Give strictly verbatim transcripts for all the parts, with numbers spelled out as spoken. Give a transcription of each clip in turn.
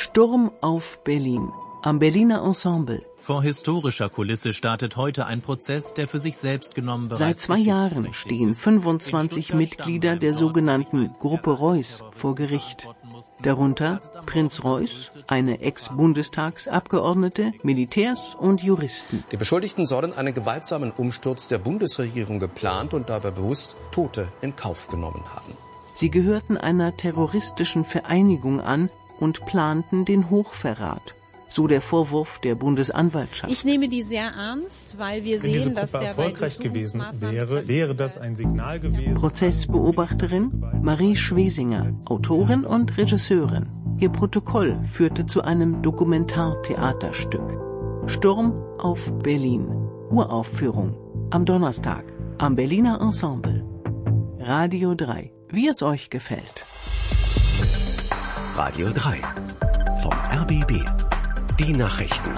Sturm auf Berlin. Am Berliner Ensemble. Vor historischer Kulisse startet heute ein Prozess, der für sich selbst genommen bereits Seit zwei Jahren stehen fünfundzwanzig Mitglieder der sogenannten Gruppe Reuß vor Gericht. Darunter Prinz Reuß, eine Ex-Bundestagsabgeordnete, Militärs und Juristen. Die Beschuldigten sollen einen gewaltsamen Umsturz der Bundesregierung geplant und dabei bewusst Tote in Kauf genommen haben. Sie gehörten einer terroristischen Vereinigung an und planten den Hochverrat. So der Vorwurf der Bundesanwaltschaft. Ich nehme die sehr ernst, weil wir Wenn sehen, diese dass Gruppe der erfolgreich gewesen wäre, wäre das ein Signal gewesen. Prozessbeobachterin Marie Schwesinger, Autorin und Regisseurin. Ihr Protokoll führte zu einem Dokumentartheaterstück. Sturm auf Berlin. Uraufführung. Am Donnerstag. Am Berliner Ensemble. Radio drei. Wie es euch gefällt. Radio drei. Vom R B B. Die Nachrichten.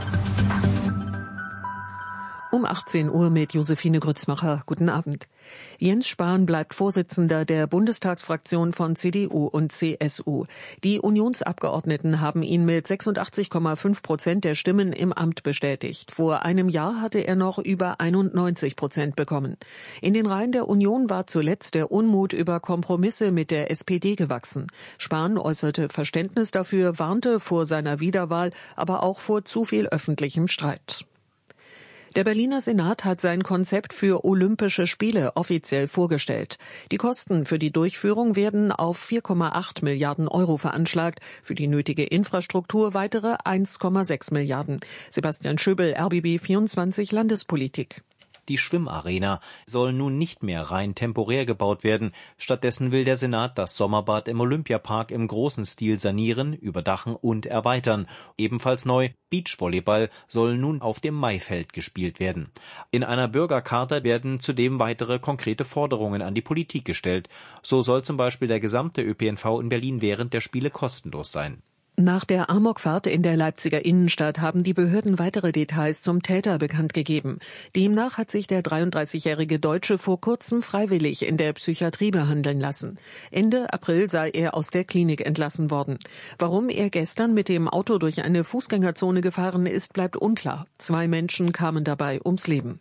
Um achtzehn Uhr mit Josephine Grützmacher. Guten Abend. Jens Spahn bleibt Vorsitzender der Bundestagsfraktion von C D U und C S U. Die Unionsabgeordneten haben ihn mit sechsundachtzig Komma fünf Prozent der Stimmen im Amt bestätigt. Vor einem Jahr hatte er noch über einundneunzig Prozent bekommen. In den Reihen der Union war zuletzt der Unmut über Kompromisse mit der S P D gewachsen. Spahn äußerte Verständnis dafür, warnte vor seiner Wiederwahl, aber auch vor zu viel öffentlichem Streit. Der Berliner Senat hat sein Konzept für Olympische Spiele offiziell vorgestellt. Die Kosten für die Durchführung werden auf vier Komma acht Milliarden Euro veranschlagt, für die nötige Infrastruktur weitere eins Komma sechs Milliarden. Sebastian Schöbel, R B B vierundzwanzig Landespolitik. Die Schwimmarena soll nun nicht mehr rein temporär gebaut werden. Stattdessen will der Senat das Sommerbad im Olympiapark im großen Stil sanieren, überdachen und erweitern. Ebenfalls neu, Beachvolleyball soll nun auf dem Maifeld gespielt werden. In einer Bürgercharta werden zudem weitere konkrete Forderungen an die Politik gestellt. So soll zum Beispiel der gesamte Ö P N V in Berlin während der Spiele kostenlos sein. Nach der Amokfahrt in der Leipziger Innenstadt haben die Behörden weitere Details zum Täter bekannt gegeben. Demnach hat sich der dreiunddreißigjährige Deutsche vor kurzem freiwillig in der Psychiatrie behandeln lassen. Ende April sei er aus der Klinik entlassen worden. Warum er gestern mit dem Auto durch eine Fußgängerzone gefahren ist, bleibt unklar. Zwei Menschen kamen dabei ums Leben.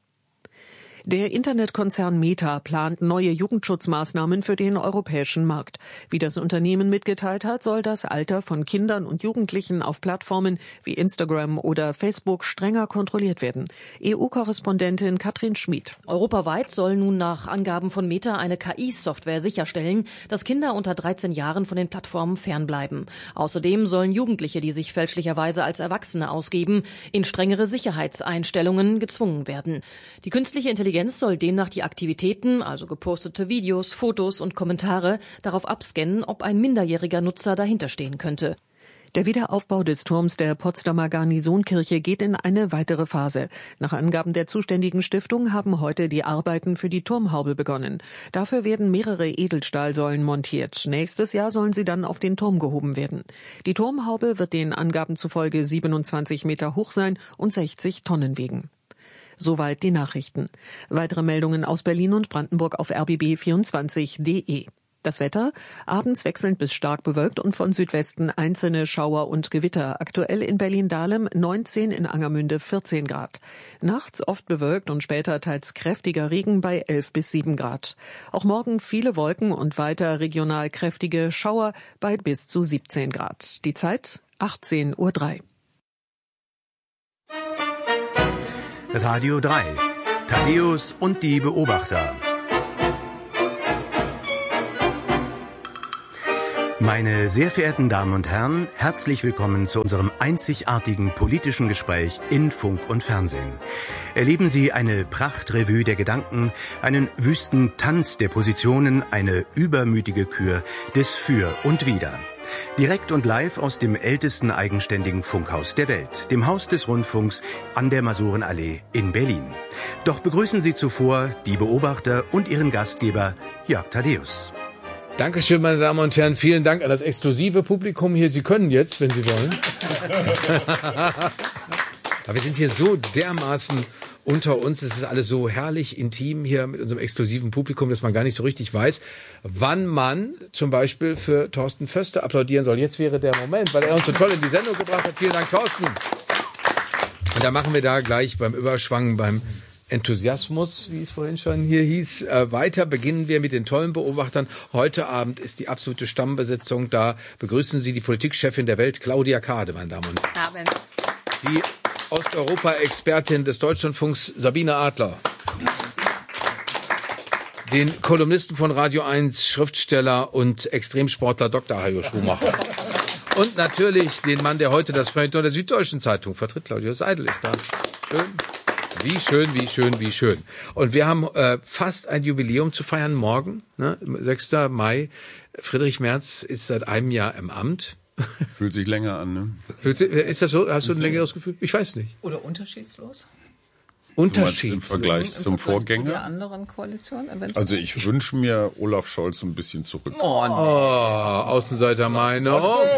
Der Internetkonzern Meta plant neue Jugendschutzmaßnahmen für den europäischen Markt. Wie das Unternehmen mitgeteilt hat, soll das Alter von Kindern und Jugendlichen auf Plattformen wie Instagram oder Facebook strenger kontrolliert werden. E U-Korrespondentin Katrin Schmid. Europaweit soll nun nach Angaben von Meta eine K I-Software sicherstellen, dass Kinder unter dreizehn Jahren von den Plattformen fernbleiben. Außerdem sollen Jugendliche, die sich fälschlicherweise als Erwachsene ausgeben, in strengere Sicherheitseinstellungen gezwungen werden. Die künstliche Intelligenz Intelligenz soll demnach die Aktivitäten, also gepostete Videos, Fotos und Kommentare, darauf abscannen, ob ein minderjähriger Nutzer dahinterstehen könnte. Der Wiederaufbau des Turms der Potsdamer Garnisonkirche geht in eine weitere Phase. Nach Angaben der zuständigen Stiftung haben heute die Arbeiten für die Turmhaube begonnen. Dafür werden mehrere Edelstahlsäulen montiert. Nächstes Jahr sollen sie dann auf den Turm gehoben werden. Die Turmhaube wird den Angaben zufolge siebenundzwanzig Meter hoch sein und sechzig Tonnen wiegen. Soweit die Nachrichten. Weitere Meldungen aus Berlin und Brandenburg auf R B B vierundzwanzig punkt de. Das Wetter, abends wechselnd bis stark bewölkt und von Südwesten einzelne Schauer und Gewitter. Aktuell in Berlin-Dahlem neunzehn, in Angermünde vierzehn Grad. Nachts oft bewölkt und später teils kräftiger Regen bei elf bis sieben Grad. Auch morgen viele Wolken und weiter regional kräftige Schauer bei bis zu siebzehn Grad. Die Zeit achtzehn Uhr drei. Radio drei. Thaddäus und die Beobachter. Meine sehr verehrten Damen und Herren, herzlich willkommen zu unserem einzigartigen politischen Gespräch in Funk und Fernsehen. Erleben Sie eine Prachtrevue der Gedanken, einen wüsten Tanz der Positionen, eine übermütige Kür des Für und Wider. Direkt und live aus dem ältesten eigenständigen Funkhaus der Welt, dem Haus des Rundfunks an der Masurenallee in Berlin. Doch begrüßen Sie zuvor die Beobachter und ihren Gastgeber Jörg Thaddäus. Dankeschön, meine Damen und Herren. Vielen Dank an das exklusive Publikum hier. Sie können jetzt, wenn Sie wollen. Aber wir sind hier so dermaßen unter uns. Es ist alles so herrlich intim hier mit unserem exklusiven Publikum, dass man gar nicht so richtig weiß, wann man zum Beispiel für Thorsten Föster applaudieren soll. Jetzt wäre der Moment, weil er uns so toll in die Sendung gebracht hat. Vielen Dank, Thorsten. Und da machen wir da gleich beim Überschwang, beim Enthusiasmus, wie es vorhin schon hier hieß, äh, weiter. Beginnen wir mit den tollen Beobachtern. Heute Abend ist die absolute Stammbesetzung da. Begrüßen Sie die Politikchefin der Welt, Claudia Kade, meine Damen und Herren. Die Osteuropa-Expertin des Deutschlandfunks, Sabine Adler. Den Kolumnisten von Radio eins, Schriftsteller und Extremsportler Doktor Hajo Schumacher. Und natürlich den Mann, der heute das Feuilleton der Süddeutschen Zeitung vertritt, Claudius Seidel ist da. Schön. Wie schön, wie schön, wie schön. Und wir haben äh, fast ein Jubiläum zu feiern morgen, ne? sechster Mai. Friedrich Merz ist seit einem Jahr im Amt. Fühlt sich länger an, ne? Ist das so? Hast du ein längeres Gefühl? Ich weiß nicht. Oder unterschiedslos? Unterschied im Vergleich zum Vorgänger? Der anderen Koalition eventuell? Also ich wünsche mir Olaf Scholz ein bisschen zurück. Oh, nee. oh Außenseiter Meinung.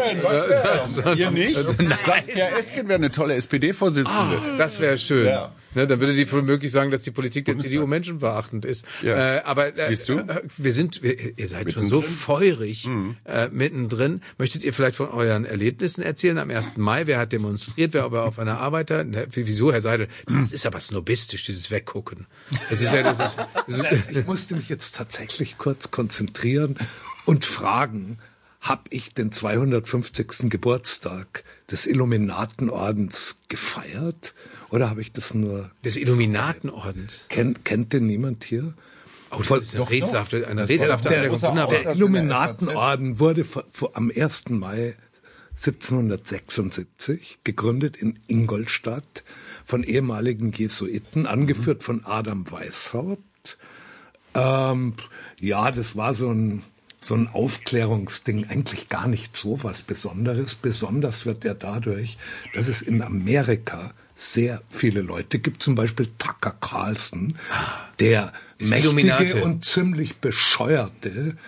Was denn? Was denn? Ihr nicht? Saskia Esken wäre eine tolle S P D-Vorsitzende. Oh, das wäre schön. Ja. Ne, dann würde die womöglich sagen, dass die Politik der C D U menschenverachtend ist. Ja. Äh, aber äh, Siehst du? Äh, wir sind, wir, ihr seid mittendrin. schon so feurig mhm. äh, mittendrin. Möchtet ihr vielleicht von euren Erlebnissen erzählen am ersten Mai? Wer hat demonstriert? Wer aber auf einer Arbeiter? Ne, wieso, Herr Seidel? Das ist aber snobistisch, dieses Weggucken. Das ist ja, das ist, das ist ich musste mich jetzt tatsächlich kurz konzentrieren und fragen, habe ich den zweihundertfünfzigsten Geburtstag des Illuminatenordens gefeiert oder habe ich das nur... Des Illuminatenordens? Kennt, kennt denn niemand hier? Oh, das ist eine rätselhafte, eine rätselhafte Anmerkung. Der, der Illuminatenorden wurde vor, vor, am ersten Mai siebzehnhundertsechsundsiebzig gegründet in Ingolstadt von ehemaligen Jesuiten, angeführt von Adam Weishaupt. Ähm, ja, das war so ein... so ein Aufklärungsding, eigentlich gar nicht so was Besonderes. Besonders wird er dadurch, dass es in Amerika sehr viele Leute gibt, zum Beispiel Tucker Carlson, der mächtige Illuminate. Und ziemlich bescheuerte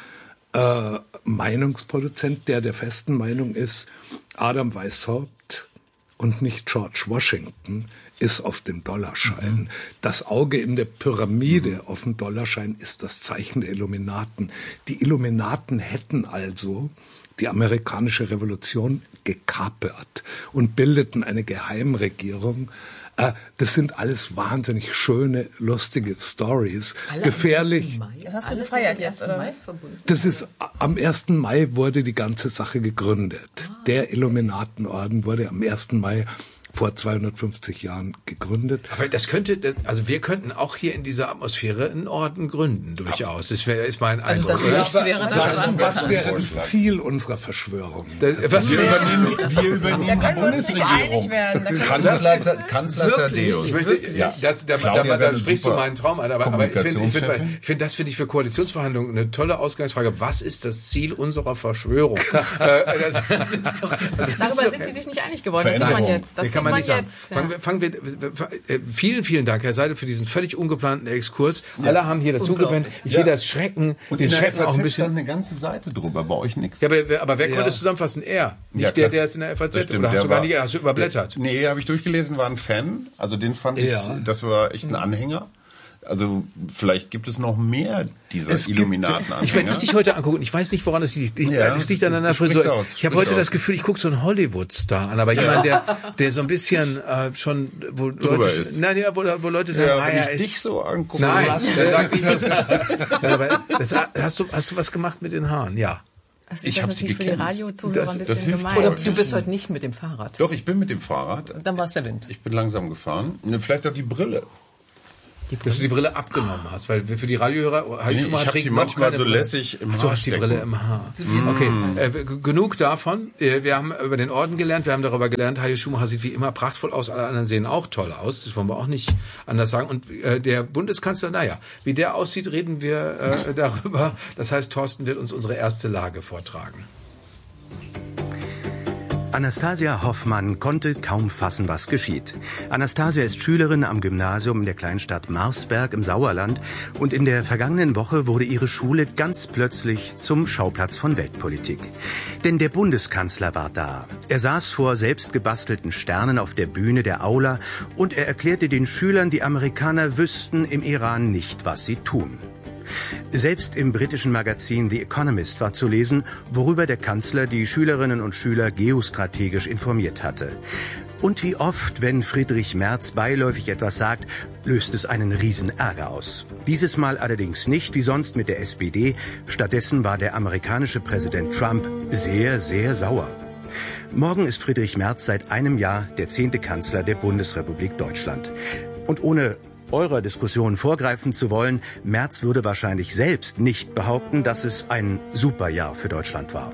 äh, Meinungsproduzent, der der festen Meinung ist, Adam Weishaupt und nicht George Washington ist auf dem Dollarschein. Mhm. Das Auge in der Pyramide mhm. auf dem Dollarschein ist das Zeichen der Illuminaten. Die Illuminaten hätten also die amerikanische Revolution gekapert und bildeten eine Geheimregierung. Äh, das sind alles wahnsinnig schöne, lustige Stories. Alle gefährlich. Das hast du gefeiert jetzt, oder? Das ist, am ersten Mai wurde die ganze Sache gegründet. Ah. Der Illuminatenorden wurde am ersten Mai vor zweihundertfünfzig Jahren gegründet. Aber das könnte, das, also wir könnten auch hier in dieser Atmosphäre einen Orden gründen, durchaus. Das wäre, ist mein Eindruck. Also das oder? wäre das das was wäre das Ziel unserer Verschwörung? Das, was wir übernehmen, wir übernehmen da können wir uns nicht einig werden. Kanzler, Kanzler Thaddeus. Ich möchte, ja, das, da, da, da, da sprichst du meinen Traum an. Aber, aber ich finde, ich finde, ich finde, das finde ich für Koalitionsverhandlungen eine tolle Ausgangsfrage. Was ist das Ziel unserer Verschwörung? das, das ist doch, das Darüber ist doch, sind die sich nicht einig geworden. Das sieht man jetzt. Das kann man nicht sagen. Jetzt, fangen, wir, fangen wir, vielen, vielen Dank, Herr Seidel, für diesen völlig ungeplanten Exkurs. Ja. Alle haben hier dazu gewendet. Ich ja. sehe das Schrecken, und den Schrecken auch ein bisschen. Stand eine ganze Seite drüber, bei euch nichts. Ja, aber, aber wer ja. konnte es zusammenfassen? Er. Nicht ja, der, der ist in der F A Z. Oder hast du gar nicht, hast du überblättert? Der, nee, habe ich durchgelesen, war ein Fan. Also den fand ja. ich, das war echt ein Anhänger. Also vielleicht gibt es noch mehr dieser Illuminaten-Anhänger. Ich werde dich heute angucken. Ich weiß nicht, woran es liegt. Ich, ja, das liegt an einer Frisur. Aus, ich habe heute aus. das Gefühl, ich gucke so einen Hollywood-Star an, aber ja. jemand, der, der so ein bisschen äh, schon, wo Leute, ist. Nein, ja, wo, wo Leute sagen, ja, ah, wenn ja, ich ist, dich so angucke. Nein, dann sag ich das. Aber das, hast du, hast du was gemacht mit den Haaren? Ja. Das ist ich habe sie für die Radiozuhörer ein bisschen gemein. Oder du bist heute nicht mit dem Fahrrad. Doch, ich bin mit dem Fahrrad. Dann war es der Wind. Ich bin langsam gefahren. Vielleicht auch die Brille. Dass du die Brille abgenommen hast, weil für die Radiohörer, nee, ich habe die manchmal so lässig im Haar. Du hast die Brille im Haar. Okay, äh, genug davon. Wir haben über den Orden gelernt, wir haben darüber gelernt, Hajo Schumacher sieht wie immer prachtvoll aus, alle anderen sehen auch toll aus, das wollen wir auch nicht anders sagen. Und äh, der Bundeskanzler, naja, wie der aussieht, reden wir äh, darüber. Das heißt, Thorsten wird uns unsere erste Lage vortragen. Anastasia Hoffmann konnte kaum fassen, was geschieht. Anastasia ist Schülerin am Gymnasium in der Kleinstadt Marsberg im Sauerland und in der vergangenen Woche wurde ihre Schule ganz plötzlich zum Schauplatz von Weltpolitik. Denn der Bundeskanzler war da. Er saß vor selbst gebastelten Sternen auf der Bühne der Aula und er erklärte den Schülern, die Amerikaner wüssten im Iran nicht, was sie tun. Selbst im britischen Magazin The Economist war zu lesen, worüber der Kanzler die Schülerinnen und Schüler geostrategisch informiert hatte. Und wie oft, wenn Friedrich Merz beiläufig etwas sagt, löst es einen Riesenärger aus. Dieses Mal allerdings nicht wie sonst mit der S P D. Stattdessen war der amerikanische Präsident Trump sehr, sehr sauer. Morgen ist Friedrich Merz seit einem Jahr der zehnte Kanzler der Bundesrepublik Deutschland. Und ohne eurer Diskussion vorgreifen zu wollen, Merz würde wahrscheinlich selbst nicht behaupten, dass es ein super Jahr für Deutschland war.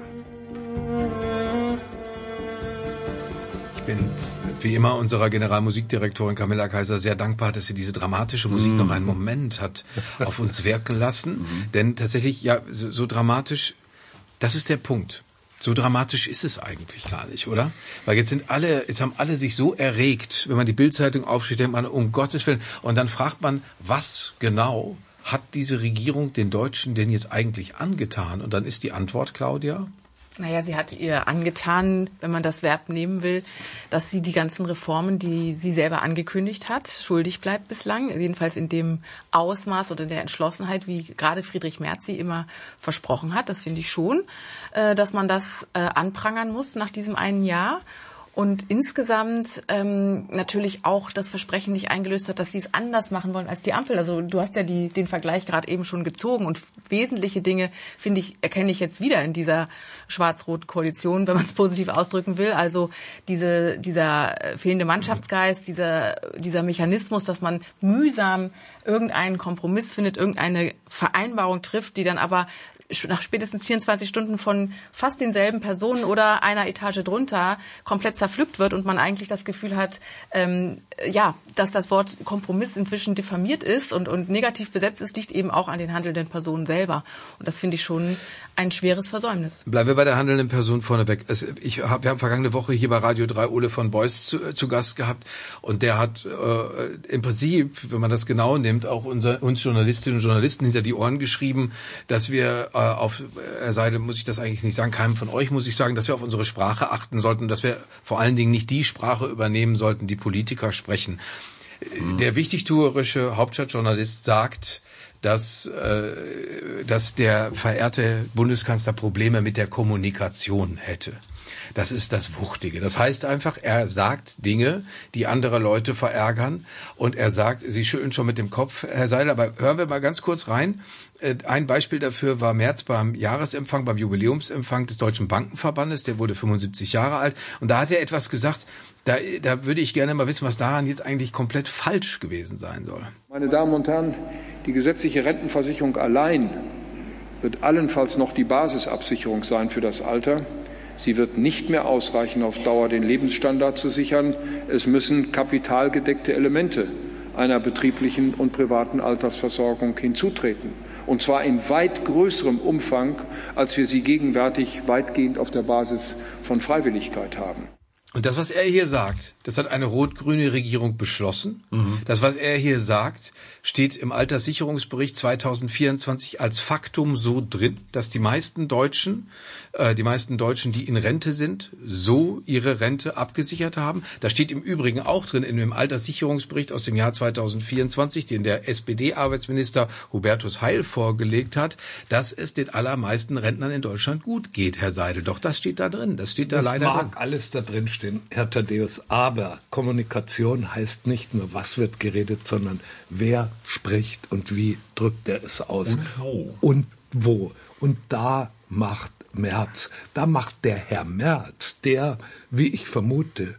Ich bin wie immer unserer Generalmusikdirektorin Camilla Kaiser sehr dankbar, dass sie diese dramatische Musik mm. noch einen Moment hat auf uns wirken lassen. Mm. Denn tatsächlich, ja, so, so dramatisch, das ist der Punkt. So dramatisch ist es eigentlich gar nicht, oder? Weil jetzt sind alle, jetzt haben alle sich so erregt, wenn man die Bild-Zeitung aufsteht, denkt man, um Gottes Willen. Und dann fragt man, was genau hat diese Regierung den Deutschen denn jetzt eigentlich angetan? Und dann ist die Antwort, Claudia? Naja, sie hat ihr angetan, wenn man das Verb nehmen will, dass sie die ganzen Reformen, die sie selber angekündigt hat, schuldig bleibt bislang. Jedenfalls in dem Ausmaß oder der Entschlossenheit, wie gerade Friedrich Merz sie immer versprochen hat. Das finde ich schon, dass man das anprangern muss nach diesem einen Jahr. Und insgesamt ähm, natürlich auch das Versprechen nicht eingelöst hat, dass sie es anders machen wollen als die Ampel. Also du hast ja die, den Vergleich gerade eben schon gezogen und wesentliche Dinge, finde ich, erkenne ich jetzt wieder in dieser schwarz-roten Koalition, wenn man es positiv ausdrücken will. Also diese, dieser fehlende Mannschaftsgeist, dieser, dieser Mechanismus, dass man mühsam irgendeinen Kompromiss findet, irgendeine Vereinbarung trifft, die dann aber nach spätestens vierundzwanzig Stunden von fast denselben Personen oder einer Etage drunter komplett zerpflückt wird und man eigentlich das Gefühl hat, ähm, ja, dass das Wort Kompromiss inzwischen diffamiert ist und, und negativ besetzt ist, liegt eben auch an den handelnden Personen selber. Und das finde ich schon ein schweres Versäumnis. Bleiben wir bei der handelnden Person vorneweg. Also ich hab, wir haben vergangene Woche hier bei Radio drei Ole von Beuys zu, zu Gast gehabt und der hat äh, im Prinzip, wenn man das genau nimmt, auch unser, uns Journalistinnen und Journalisten hinter die Ohren geschrieben, dass wir äh, auf der Seite, muss ich das eigentlich nicht sagen, keinem von euch muss ich sagen, dass wir auf unsere Sprache achten sollten, dass wir vor allen Dingen nicht die Sprache übernehmen sollten, die Politiker sprechen. Mhm. Der wichtigtuerische Hauptstadtjournalist sagt, dass, äh, dass der verehrte Bundeskanzler Probleme mit der Kommunikation hätte. Das ist das Wuchtige. Das heißt einfach, er sagt Dinge, die andere Leute verärgern. Und er sagt, Sie schütteln schon mit dem Kopf, Herr Seidel, aber hören wir mal ganz kurz rein. Ein Beispiel dafür war Merz beim Jahresempfang, beim Jubiläumsempfang des Deutschen Bankenverbandes. Der wurde fünfundsiebzig Jahre alt. Und da hat er etwas gesagt, da, da würde ich gerne mal wissen, was daran jetzt eigentlich komplett falsch gewesen sein soll. Meine Damen und Herren, die gesetzliche Rentenversicherung allein wird allenfalls noch die Basisabsicherung sein für das Alter. Sie wird nicht mehr ausreichen, auf Dauer den Lebensstandard zu sichern. Es müssen kapitalgedeckte Elemente einer betrieblichen und privaten Altersversorgung hinzutreten. Und zwar in weit größerem Umfang, als wir sie gegenwärtig weitgehend auf der Basis von Freiwilligkeit haben. Und das, was er hier sagt, das hat eine rot-grüne Regierung beschlossen. Mhm. Das, was er hier sagt, steht im Alterssicherungsbericht zweitausendvierundzwanzig als Faktum so drin, dass die meisten Deutschen, äh, die meisten Deutschen, die in Rente sind, so ihre Rente abgesichert haben. Da steht im Übrigen auch drin in dem Alterssicherungsbericht aus dem Jahr zweitausendvierundzwanzig, den der S P D-Arbeitsminister Hubertus Heil vorgelegt hat, dass es den allermeisten Rentnern in Deutschland gut geht, Herr Seidel. Doch das steht da drin. Das steht da das leider mag drin. alles da drin stehen. Herr Thaddäus, aber Kommunikation heißt nicht nur, was wird geredet, sondern wer spricht und wie drückt er es aus. Und wo. Und wo. Und da macht Merz, da macht der Herr Merz, der, wie ich vermute,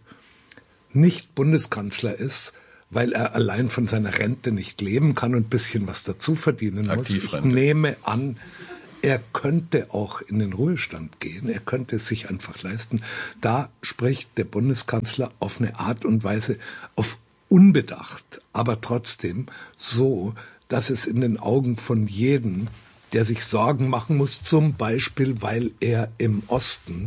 nicht Bundeskanzler ist, weil er allein von seiner Rente nicht leben kann und ein bisschen was dazu verdienen muss. Ich nehme an, er könnte auch in den Ruhestand gehen, er könnte es sich einfach leisten. Da spricht der Bundeskanzler auf eine Art und Weise, auf unbedacht, aber trotzdem so, dass es in den Augen von jedem, der sich Sorgen machen muss, zum Beispiel, weil er im Osten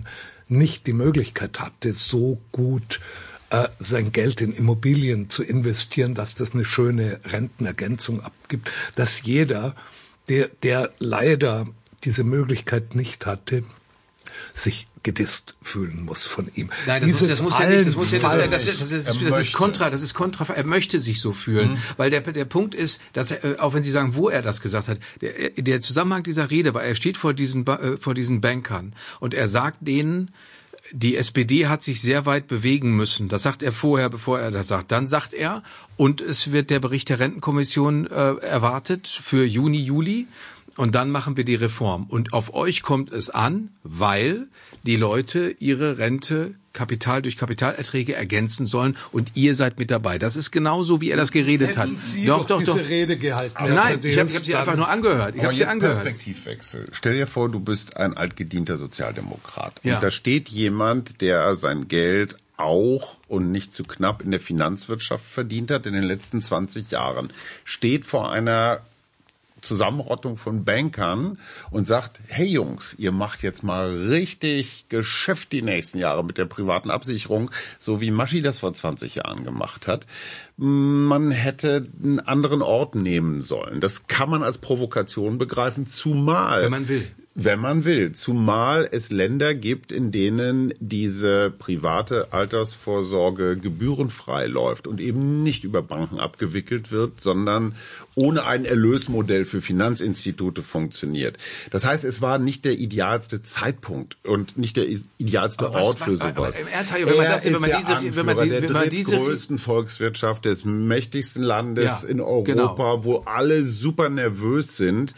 nicht die Möglichkeit hatte, so gut äh, sein Geld in Immobilien zu investieren, dass das eine schöne Rentenergänzung abgibt, dass jeder, der, der leider diese Möglichkeit nicht hatte, sich gedisst fühlen muss von ihm. Nein, das, muss, das muss ja nicht, das muss ja, das, das, das, das, ist, das ist kontra, das ist kontra, er möchte sich so fühlen, mhm. weil der, der Punkt ist, dass er, auch wenn Sie sagen, wo er das gesagt hat, der, der Zusammenhang dieser Rede war, er steht vor diesen, vor diesen Bankern und er sagt denen, die S P D hat sich sehr weit bewegen müssen. Das sagt er vorher, bevor er das sagt. Dann sagt er, und es wird der Bericht der Rentenkommission äh, erwartet für Juni, Juli. Und dann machen wir die Reform. Und auf euch kommt es an, weil die Leute ihre Rente Kapital durch Kapitalerträge ergänzen sollen und ihr seid mit dabei. Das ist genauso, wie er das geredet Hätten hat. Sie doch, doch, doch, diese doch. Rede gehalten. Aber nein, ich habe hab sie einfach nur angehört. Ich habe sie angehört. Perspektivwechsel. Stell dir vor, du bist ein altgedienter Sozialdemokrat. Und ja. da steht jemand, der sein Geld auch und nicht zu knapp in der Finanzwirtschaft verdient hat in den letzten zwanzig Jahren, steht vor einer Zusammenrottung von Bankern und sagt, hey Jungs, ihr macht jetzt mal richtig Geschäft die nächsten Jahre mit der privaten Absicherung, so wie Maschi das vor zwanzig Jahren gemacht hat. Man hätte einen anderen Ort nehmen sollen. Das kann man als Provokation begreifen, zumal... Wenn man will. Wenn man will, zumal es Länder gibt, in denen diese private Altersvorsorge gebührenfrei läuft und eben nicht über Banken abgewickelt wird, sondern ohne ein Erlösmodell für Finanzinstitute funktioniert. Das heißt, es war nicht der idealste Zeitpunkt und nicht der idealste was, Ort für was, sowas. Im Ernst, wenn man das, wenn man diese, wenn man die, der wenn man diese drittgrößten Volkswirtschaft des mächtigsten Landes ja, in Europa, genau. wo alle super nervös sind.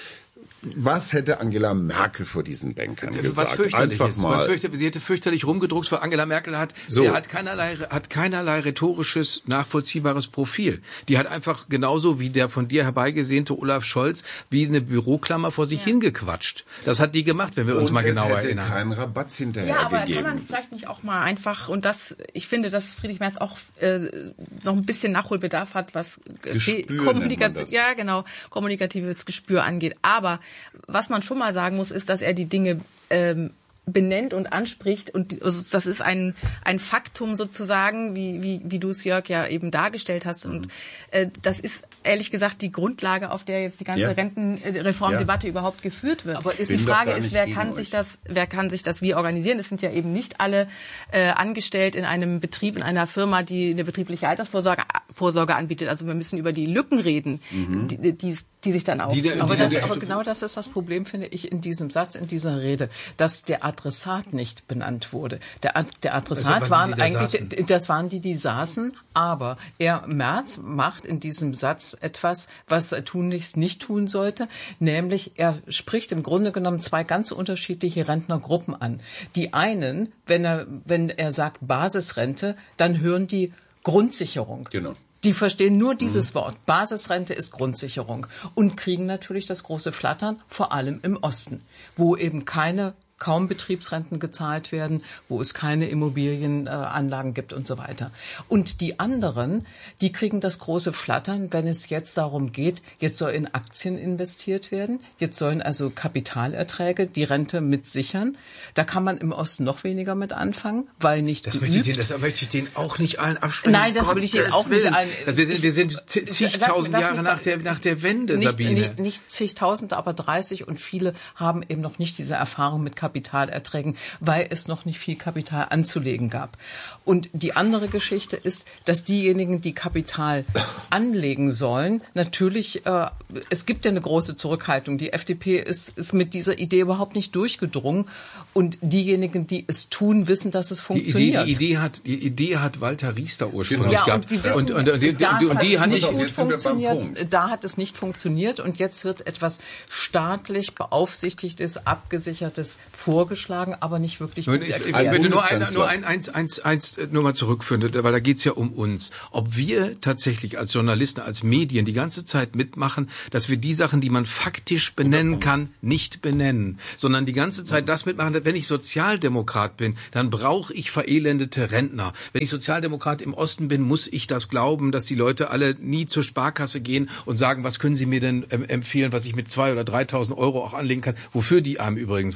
Was hätte Angela Merkel vor diesen Bankern gesagt? Was fürchterlich Einfach ist. mal. Was fürchterlich, sie hätte fürchterlich rumgedruckst, weil Angela Merkel hat, so. der hat keinerlei, hat keinerlei rhetorisches, nachvollziehbares Profil. Die hat einfach genauso wie der von dir herbeigesehnte Olaf Scholz wie eine Büroklammer vor sich ja. hingequatscht. Das hat die gemacht, wenn wir uns und mal genau es hätte erinnern. Keinen Rabatz hinterher ja, aber gegeben. kann man vielleicht nicht auch mal einfach, und das, ich finde, dass Friedrich Merz auch äh, noch ein bisschen Nachholbedarf hat, was Gespür Kommunikation, ja genau, kommunikatives Gespür angeht. Aber was man schon mal sagen muss, ist, dass er die Dinge ähm, benennt und anspricht und also das ist ein ein Faktum sozusagen, wie wie wie du es, Jörg, ja eben dargestellt hast und äh, das ist ehrlich gesagt die Grundlage, auf der jetzt die ganze ja. Rentenreformdebatte ja. überhaupt geführt wird. Aber ist die Frage ist, wer kann sich das, wer kann sich das wie organisieren? Es sind ja eben nicht alle äh, angestellt in einem Betrieb, in einer Firma, die eine betriebliche Altersvorsorge Vorsorge anbietet. Also wir müssen über die Lücken reden, mhm. die, die, die sich dann auch. Die, die, aber, das, aber genau das ist das Problem, finde ich, in diesem Satz, in dieser Rede, dass der Adressat nicht benannt wurde. Der, der Adressat also, waren die, die eigentlich, saßen. das waren die, die saßen, aber er, Merz, macht in diesem Satz etwas, was er tunlichst nicht tun sollte, nämlich er spricht im Grunde genommen zwei ganz unterschiedliche Rentnergruppen an. Die einen, wenn er, wenn er sagt Basisrente, dann hören die Grundsicherung. Genau. Die verstehen nur dieses mhm. Wort. Basisrente ist Grundsicherung und kriegen natürlich das große Flattern, vor allem im Osten, wo eben keine kaum Betriebsrenten gezahlt werden, wo es keine Immobilienanlagen äh, gibt und so weiter. Und die anderen, die kriegen das große Flattern, wenn es jetzt darum geht, jetzt soll in Aktien investiert werden, jetzt sollen also Kapitalerträge die Rente mit sichern. Da kann man im Osten noch weniger mit anfangen, weil nicht das geübt. möchte ich, das möchte ich denen auch nicht allen absprechen. Nein, das will ich Ihnen auch nicht allen. Das wir sind, wir sind zigtausend Jahre nach der, nach der Wende, nicht, Sabine. Nicht, nicht zigtausend, aber dreißig und viele haben eben noch nicht diese Erfahrung mit Kapitalerträgen, weil es noch nicht viel Kapital anzulegen gab. Und die andere Geschichte ist, dass diejenigen, die Kapital anlegen sollen, natürlich, äh, es gibt ja eine große Zurückhaltung. Die F D P ist, ist mit dieser Idee überhaupt nicht durchgedrungen. Und diejenigen, die es tun, wissen, dass es funktioniert. Die Idee, die Idee hat, die Idee hat Walter Riester ursprünglich ja, gehabt. Und die wissen, und, und, und, und, da und, und die hat hat es nicht nicht gut funktioniert. Da hat es nicht funktioniert. Und jetzt wird etwas staatlich beaufsichtigtes, abgesichertes vorgeschlagen, aber nicht wirklich gut ich, erklärt. Ich möchte nur, ein, nur ein, eins, eins, eins nur mal zurückführen, weil da geht's ja um uns. Ob wir tatsächlich als Journalisten, als Medien die ganze Zeit mitmachen, dass wir die Sachen, die man faktisch benennen kann, nicht benennen, sondern die ganze Zeit das mitmachen, wenn ich Sozialdemokrat bin, dann brauche ich verelendete Rentner. Wenn ich Sozialdemokrat im Osten bin, muss ich das glauben, dass die Leute alle nie zur Sparkasse gehen und sagen, was können Sie mir denn empfehlen, was ich mit zwei oder dreitausend Euro auch anlegen kann, wofür die einem übrigens was empfehlen.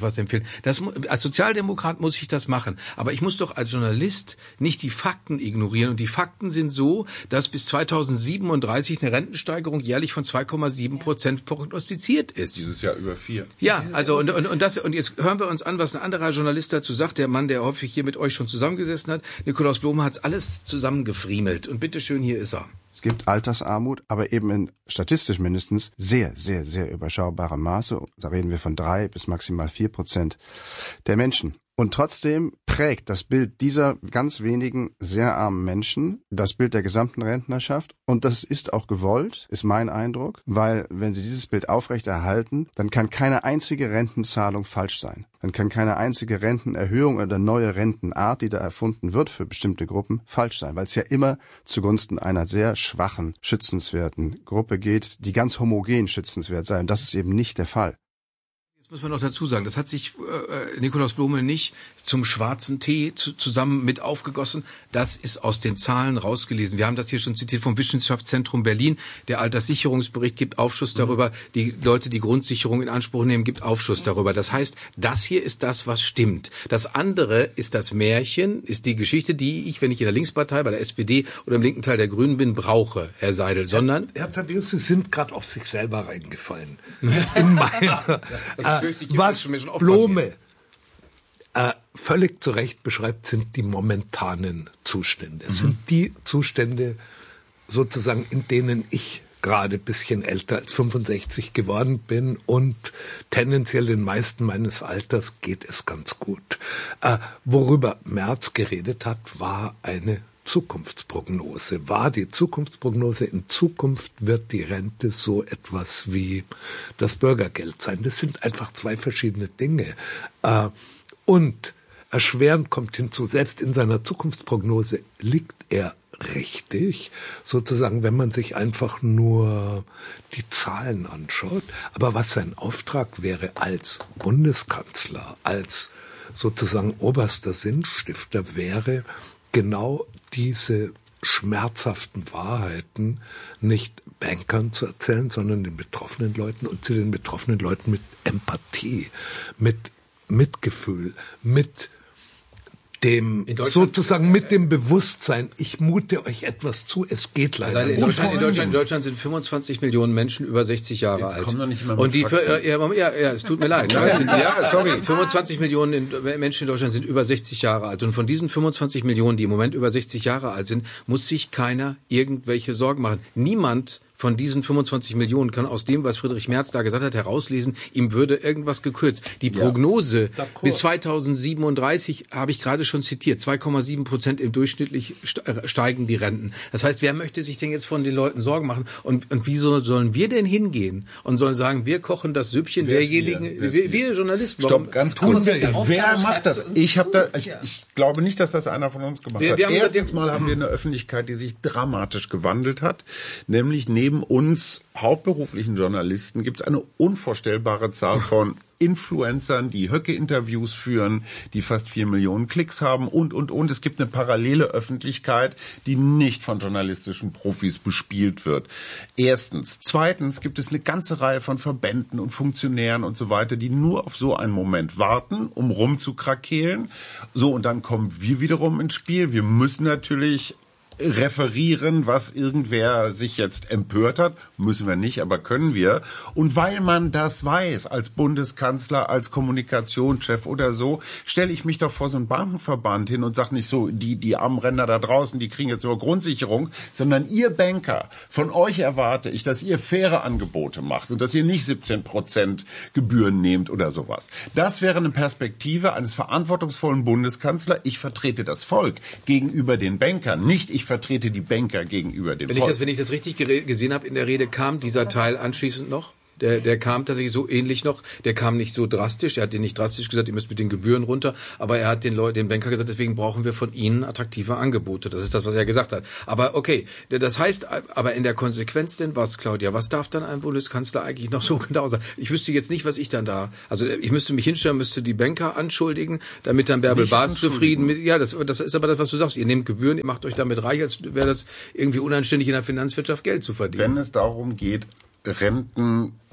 Das, als Sozialdemokrat muss ich das machen. Aber ich muss doch als Journalist nicht die Fakten ignorieren. Und die Fakten sind so, dass bis zweitausendsiebenunddreißig eine Rentensteigerung jährlich von zwei Komma sieben Prozent prognostiziert ist. Dieses Jahr über vier. Ja, also und, und, und, das, und jetzt hören wir uns an, was ein anderer Journalist dazu sagt, der Mann, der häufig hier mit euch schon zusammengesessen hat. Nikolaus Blome hat es alles zusammengefriemelt. Und bitteschön, hier ist er. Es gibt Altersarmut, aber eben in statistisch mindestens sehr, sehr, sehr überschaubarem Maße. Da reden wir von drei bis maximal vier Prozent der Menschen. Und trotzdem prägt das Bild dieser ganz wenigen sehr armen Menschen das Bild der gesamten Rentnerschaft. Und das ist auch gewollt, ist mein Eindruck, weil wenn Sie dieses Bild aufrechterhalten, dann kann keine einzige Rentenzahlung falsch sein. Dann kann keine einzige Rentenerhöhung oder neue Rentenart, die da erfunden wird für bestimmte Gruppen, falsch sein, weil es ja immer zugunsten einer sehr schwachen, schützenswerten Gruppe geht, die ganz homogen schützenswert sei. Und das ist eben nicht der Fall. Muss man noch dazu sagen, das hat sich äh, Nikolaus Blome nicht zum schwarzen Tee zu, zusammen mit aufgegossen. Das ist aus den Zahlen rausgelesen. Wir haben das hier schon zitiert vom Wissenschaftszentrum Berlin. Der Alterssicherungsbericht gibt Aufschluss darüber. Die Leute, die Grundsicherung in Anspruch nehmen, gibt Aufschluss darüber. Das heißt, das hier ist das, was stimmt. Das andere ist das Märchen, ist die Geschichte, die ich, wenn ich in der Linkspartei, bei der S P D oder im linken Teil der Grünen bin, brauche, Herr Seidel. Sondern Herr, Herr Thaddäus, Sie sind gerade auf sich selber reingefallen. In meiner, äh, was Blome äh, völlig zu Recht beschreibt, sind die momentanen Zustände. Es mhm. sind die Zustände sozusagen, in denen ich gerade ein bisschen älter als fünfundsechzig geworden bin und tendenziell den meisten meines Alters geht es ganz gut. Äh, worüber Merz geredet hat, war eine Zukunftsprognose. War die Zukunftsprognose, in Zukunft wird die Rente so etwas wie das Bürgergeld sein. Das sind einfach zwei verschiedene Dinge. Äh, und erschwerend kommt hinzu, selbst in seiner Zukunftsprognose liegt er richtig, sozusagen, wenn man sich einfach nur die Zahlen anschaut. Aber was sein Auftrag wäre als Bundeskanzler, als sozusagen oberster Sinnstifter, wäre genau diese schmerzhaften Wahrheiten nicht Bankern zu erzählen, sondern den betroffenen Leuten und zu den betroffenen Leuten mit Empathie, mit Mitgefühl, mit dem sozusagen mit dem Bewusstsein, ich mute euch etwas zu, es geht leider. Also in, Deutschland, in, Deutschland, in Deutschland sind fünfundzwanzig Millionen Menschen über sechzig Jahre Jetzt alt. Kommen noch nicht mal und die für, ja, ja, ja, es tut mir leid. Ja, sorry. fünfundzwanzig Millionen in, Menschen in Deutschland sind über sechzig Jahre alt und von diesen fünfundzwanzig Millionen, die im Moment über sechzig Jahre alt sind, muss sich keiner irgendwelche Sorgen machen. Niemand von diesen fünfundzwanzig Millionen kann aus dem, was Friedrich Merz da gesagt hat, herauslesen, ihm würde irgendwas gekürzt. Die Prognose ja, bis zweitausendsiebenunddreißig habe ich gerade schon zitiert, zwei Komma sieben Prozent im durchschnittlich steigen die Renten. Das heißt, wer möchte sich denn jetzt von den Leuten Sorgen machen? Und, und wieso sollen wir denn hingehen und sollen sagen, wir kochen das Süppchen wer derjenigen, wir, wir, wir Journalisten. Stopp, warum ganz kurz. Wer macht das? Ich habe da, ich, ich glaube nicht, dass das einer von uns gemacht wir, wir hat. Erstens mal haben wir eine Öffentlichkeit, die sich dramatisch gewandelt hat, nämlich neben uns hauptberuflichen Journalisten gibt es eine unvorstellbare Zahl von Influencern, die Höcke-Interviews führen, die fast vier Millionen Klicks haben und, und, und. Es gibt eine parallele Öffentlichkeit, die nicht von journalistischen Profis bespielt wird. Erstens. Zweitens gibt es eine ganze Reihe von Verbänden und Funktionären und so weiter, die nur auf so einen Moment warten, um rumzukrakeelen. So, und dann kommen wir wiederum ins Spiel. Wir müssen natürlich referieren, was irgendwer sich jetzt empört hat. Müssen wir nicht, aber können wir. Und weil man das weiß, als Bundeskanzler, als Kommunikationschef oder so, stelle ich mich doch vor so einen Bankenverband hin und sage nicht so, die, die armen Ränder da draußen, die kriegen jetzt nur Grundsicherung, sondern ihr Banker, von euch erwarte ich, dass ihr faire Angebote macht und dass ihr nicht siebzehn Prozent Gebühren nehmt oder sowas. Das wäre eine Perspektive eines verantwortungsvollen Bundeskanzlers. Ich vertrete das Volk gegenüber den Bankern, nicht ich vertrete die Banker gegenüber dem wenn Volk. Ich das, wenn ich das richtig gesehen habe in der Rede, kam dieser Teil anschließend noch? Der, der kam tatsächlich so ähnlich noch. Der kam nicht so drastisch. Er hat den nicht drastisch gesagt, ihr müsst mit den Gebühren runter. Aber er hat den Leuten, den Banker gesagt, deswegen brauchen wir von Ihnen attraktive Angebote. Das ist das, was er gesagt hat. Aber okay, das heißt, aber in der Konsequenz denn was, Claudia? Was darf dann ein Bundeskanzler eigentlich noch so genau sagen? Ich wüsste jetzt nicht, was ich dann da, also ich müsste mich hinstellen, müsste die Banker anschuldigen, damit dann Bärbel Baas zufrieden mit, ja, das, das ist aber das, was du sagst. Ihr nehmt Gebühren, ihr macht euch damit reich, als wäre das irgendwie unanständig in der Finanzwirtschaft Geld zu verdienen. Wenn es darum geht, Renten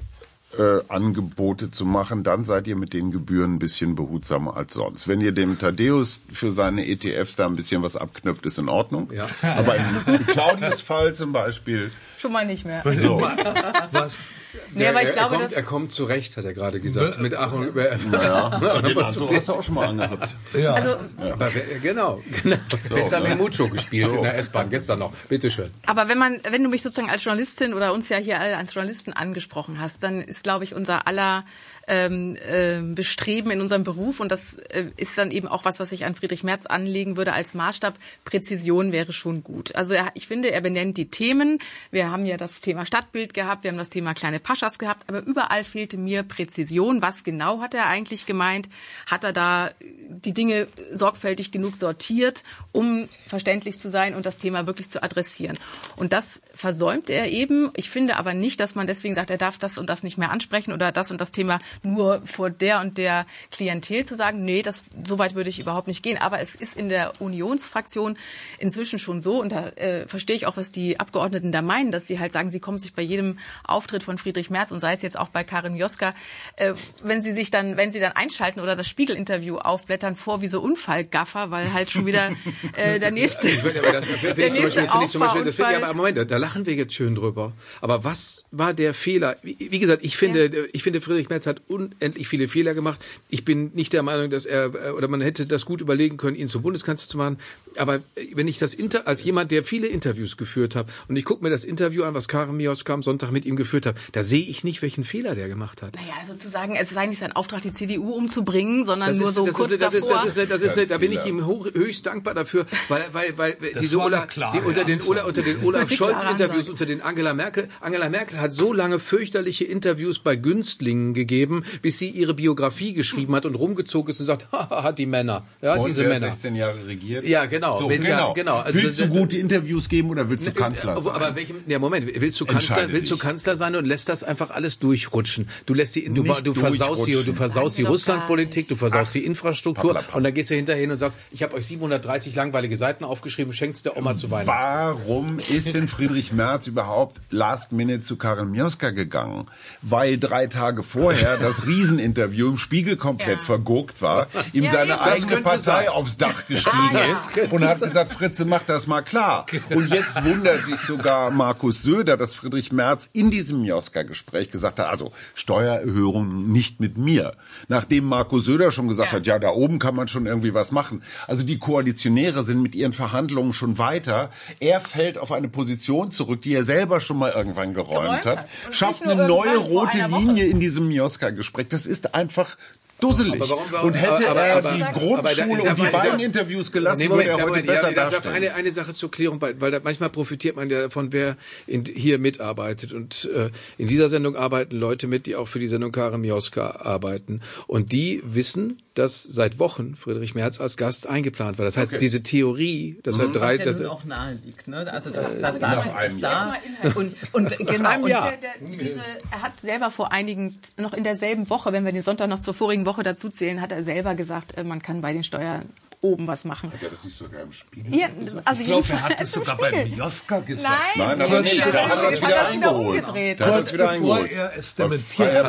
Äh, Angebote zu machen, dann seid ihr mit den Gebühren ein bisschen behutsamer als sonst. Wenn ihr dem Thaddeus für seine E T Fs da ein bisschen was abknöpft, ist in Ordnung. Ja. Aber im Claudius Fall zum Beispiel schon mal nicht mehr. So. Was? Nee, aber ich er, glaube, er, kommt, dass er kommt zurecht, hat er gerade gesagt. Mit Ach und über. Ja, den Anzug hast du auch schon mal angehabt. Ja. Also, ja. Aber genau, genau. So, besser mit Mucho gespielt so. In der S-Bahn gestern noch. Bitteschön. Aber wenn man, wenn du mich sozusagen als Journalistin oder uns ja hier alle als Journalisten angesprochen hast, dann ist, glaube ich, unser aller ähm, äh, Bestreben in unserem Beruf, und das äh, ist dann eben auch was, was ich an Friedrich Merz anlegen würde als Maßstab, Präzision wäre schon gut. Also er, ich finde, er benennt die Themen. Wir haben ja das Thema Stadtbild gehabt, wir haben das Thema kleine Paschas gehabt, aber überall fehlte mir Präzision. Was genau hat er eigentlich gemeint? Hat er da die Dinge sorgfältig genug sortiert, um verständlich zu sein und das Thema wirklich zu adressieren? Und das versäumt er eben. Ich finde aber nicht, dass man deswegen sagt, er darf das und das nicht mehr ansprechen oder das und das Thema nur vor der und der Klientel zu sagen. Nee, das, so weit würde ich überhaupt nicht gehen. Aber es ist in der Unionsfraktion inzwischen schon so, und da äh, verstehe ich auch, was die Abgeordneten da meinen, dass sie halt sagen, sie kommen sich bei jedem Auftritt von Friedrich Merz, und sei es jetzt auch bei Karin Mioska, äh, wenn sie sich dann, wenn sie dann einschalten oder das Spiegel-Interview aufblättern, vor wie so Unfallgaffer, weil halt schon wieder äh, der nächste, ich würde, aber das, der der nächste Beispiel, ich zum Beispiel, das Auffahrunfall. Ja, aber Moment, da, da lachen wir jetzt schön drüber. Aber was war der Fehler? Wie, wie gesagt, ich finde, ja. ich finde, Friedrich Merz hat unendlich viele Fehler gemacht. Ich bin nicht der Meinung, dass er, oder man hätte das gut überlegen können, ihn zum Bundeskanzler zu machen. Aber wenn ich das Inter, als jemand, der viele Interviews geführt hat, und ich gucke mir das Interview an, was Karin Mioska am Sonntag mit ihm geführt hat, da sehe ich nicht, welchen Fehler der gemacht hat. Naja, also zu sagen, es ist eigentlich sein Auftrag, die C D U umzubringen, sondern das nur ist, so das kurz ist, das davor. Ist, das ist, das ist, das ist, da bin ich ihm hoch, höchst dankbar dafür, weil, weil, weil diese Ola, die unter den Ola, unter den Olaf Scholz Interviews, unter den Angela Merkel, Angela Merkel hat so lange fürchterliche Interviews bei Günstlingen gegeben, bis sie ihre Biografie geschrieben hat und rumgezogen ist und sagt, haha, hat die Männer, ja, und diese wer Männer. sechzehn Jahre regiert. Ja, genau. So, Wenn, genau. Ja, genau. Also, willst du gute Interviews geben oder willst du Kanzler sein? Aber welchem, ja, Moment, willst du Kanzler, willst du Kanzler sein und lässt das einfach alles durchrutschen? Du lässt die, du, du versaust die, du versaust die Russlandpolitik, du versaust Ach, die Infrastruktur, pappla, pappla. Und dann gehst du hinterher hin und sagst, ich habe euch siebenhundertdreißig langweilige Seiten aufgeschrieben, schenkst der Oma zu Weihnachten. Warum ist denn Friedrich Merz überhaupt last minute zu Karin Mioska gegangen? Weil drei Tage vorher das Rieseninterview im Spiegel komplett ja. vergurkt war, ihm ja, seine eigene Partei sein. aufs Dach gestiegen ah, ja. ist und hat gesagt, Fritze, mach das mal klar. Und jetzt wundert sich sogar Markus Söder, dass Friedrich Merz in diesem Mioska-Gespräch gesagt hat, also Steuererhöhungen nicht mit mir. Nachdem Markus Söder schon gesagt ja. hat, ja, da oben kann man schon irgendwie was machen. Also die Koalitionäre sind mit ihren Verhandlungen schon weiter. Er fällt auf eine Position zurück, die er selber schon mal irgendwann geräumt, geräumt hat. hat. Schafft eine neue rote Linie in diesem Mioska-Gespräch. Das ist einfach dusselig. Aber warum, warum, und hätte aber, aber, er aber, die aber, Grundschule aber, und die beiden Interviews gelassen, nee, Moment, würde er heute Moment, besser ja, darstellen. Eine, eine Sache zur Klärung, weil, weil da manchmal profitiert man ja davon, wer in, hier mitarbeitet. Und äh, in dieser Sendung arbeiten Leute mit, die auch für die Sendung Karin Mioska arbeiten. Und die wissen, dass seit Wochen Friedrich Merz als Gast eingeplant war. Das heißt, okay. diese Theorie, dass mhm. er drei... Was ja dass nun auch nahe liegt, ne? Also das, das äh, da ist da. Und, und genau, und der, der, diese, er hat selber vor einigen, noch in derselben Woche, wenn wir den Sonntag noch zur vorigen Woche dazu zählen, hat er selber gesagt, man kann bei den Steuern oben was machen. Hat er das nicht sogar im Spiegel ja, also ich glaube, er hat das sogar bei Mioska gesagt. Nein, Nein aber nicht. Da hat er es wieder eingeholt. Da hat er es wieder eingeholt. Er es dementiert.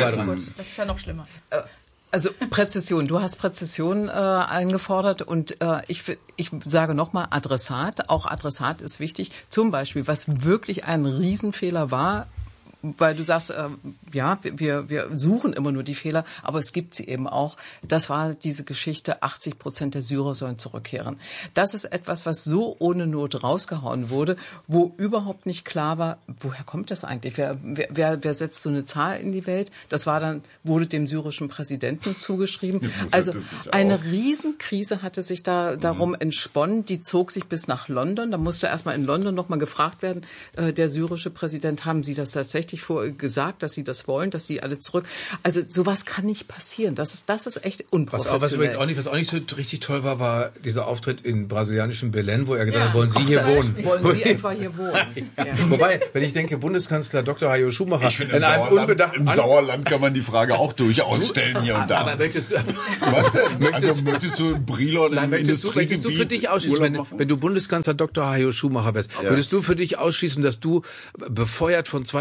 Das ist ja noch schlimmer. Also Präzision, du hast Präzision äh, eingefordert und äh, ich, ich sage nochmal Adressat, auch Adressat ist wichtig. Zum Beispiel, was wirklich ein Riesenfehler war, weil du sagst, äh, ja, wir, wir suchen immer nur die Fehler, aber es gibt sie eben auch. Das war diese Geschichte, achtzig Prozent der Syrer sollen zurückkehren. Das ist etwas, was so ohne Not rausgehauen wurde, wo überhaupt nicht klar war, woher kommt das eigentlich? Wer, wer, wer setzt so eine Zahl in die Welt? Das war dann, wurde dem syrischen Präsidenten zugeschrieben. Ja, also eine Riesenkrise hatte sich da darum mhm. entsponnen, die zog sich bis nach London. Da musste erstmal in London nochmal gefragt werden, äh, der syrische Präsident, haben Sie das tatsächlich vor gesagt, dass sie das wollen, dass sie alle zurück. Also sowas kann nicht passieren. Das ist, das ist echt unprofessionell. Was, was übrigens auch nicht, was auch nicht so richtig toll war, war dieser Auftritt in brasilianischen Belém, wo er gesagt ja. hat, wollen Sie Ach, hier wohnen? Wollen Sie etwa hier wohnen? Ja. Ja. Wobei, wenn ich denke, Bundeskanzler Doktor Hajo Schumacher, ich finde, im, Sauerland, im Sauerland kann man die Frage auch durchaus stellen hier und da. Aber möchtest du, was denn? Möchtest, also möchtest du in Brilon nein, möchtest du, möchtest du für dich ausschließen, wenn, wenn du Bundeskanzler Doktor Hajo Schumacher wärst, ja. würdest du für dich ausschließen, dass du befeuert von zwei Weißweiß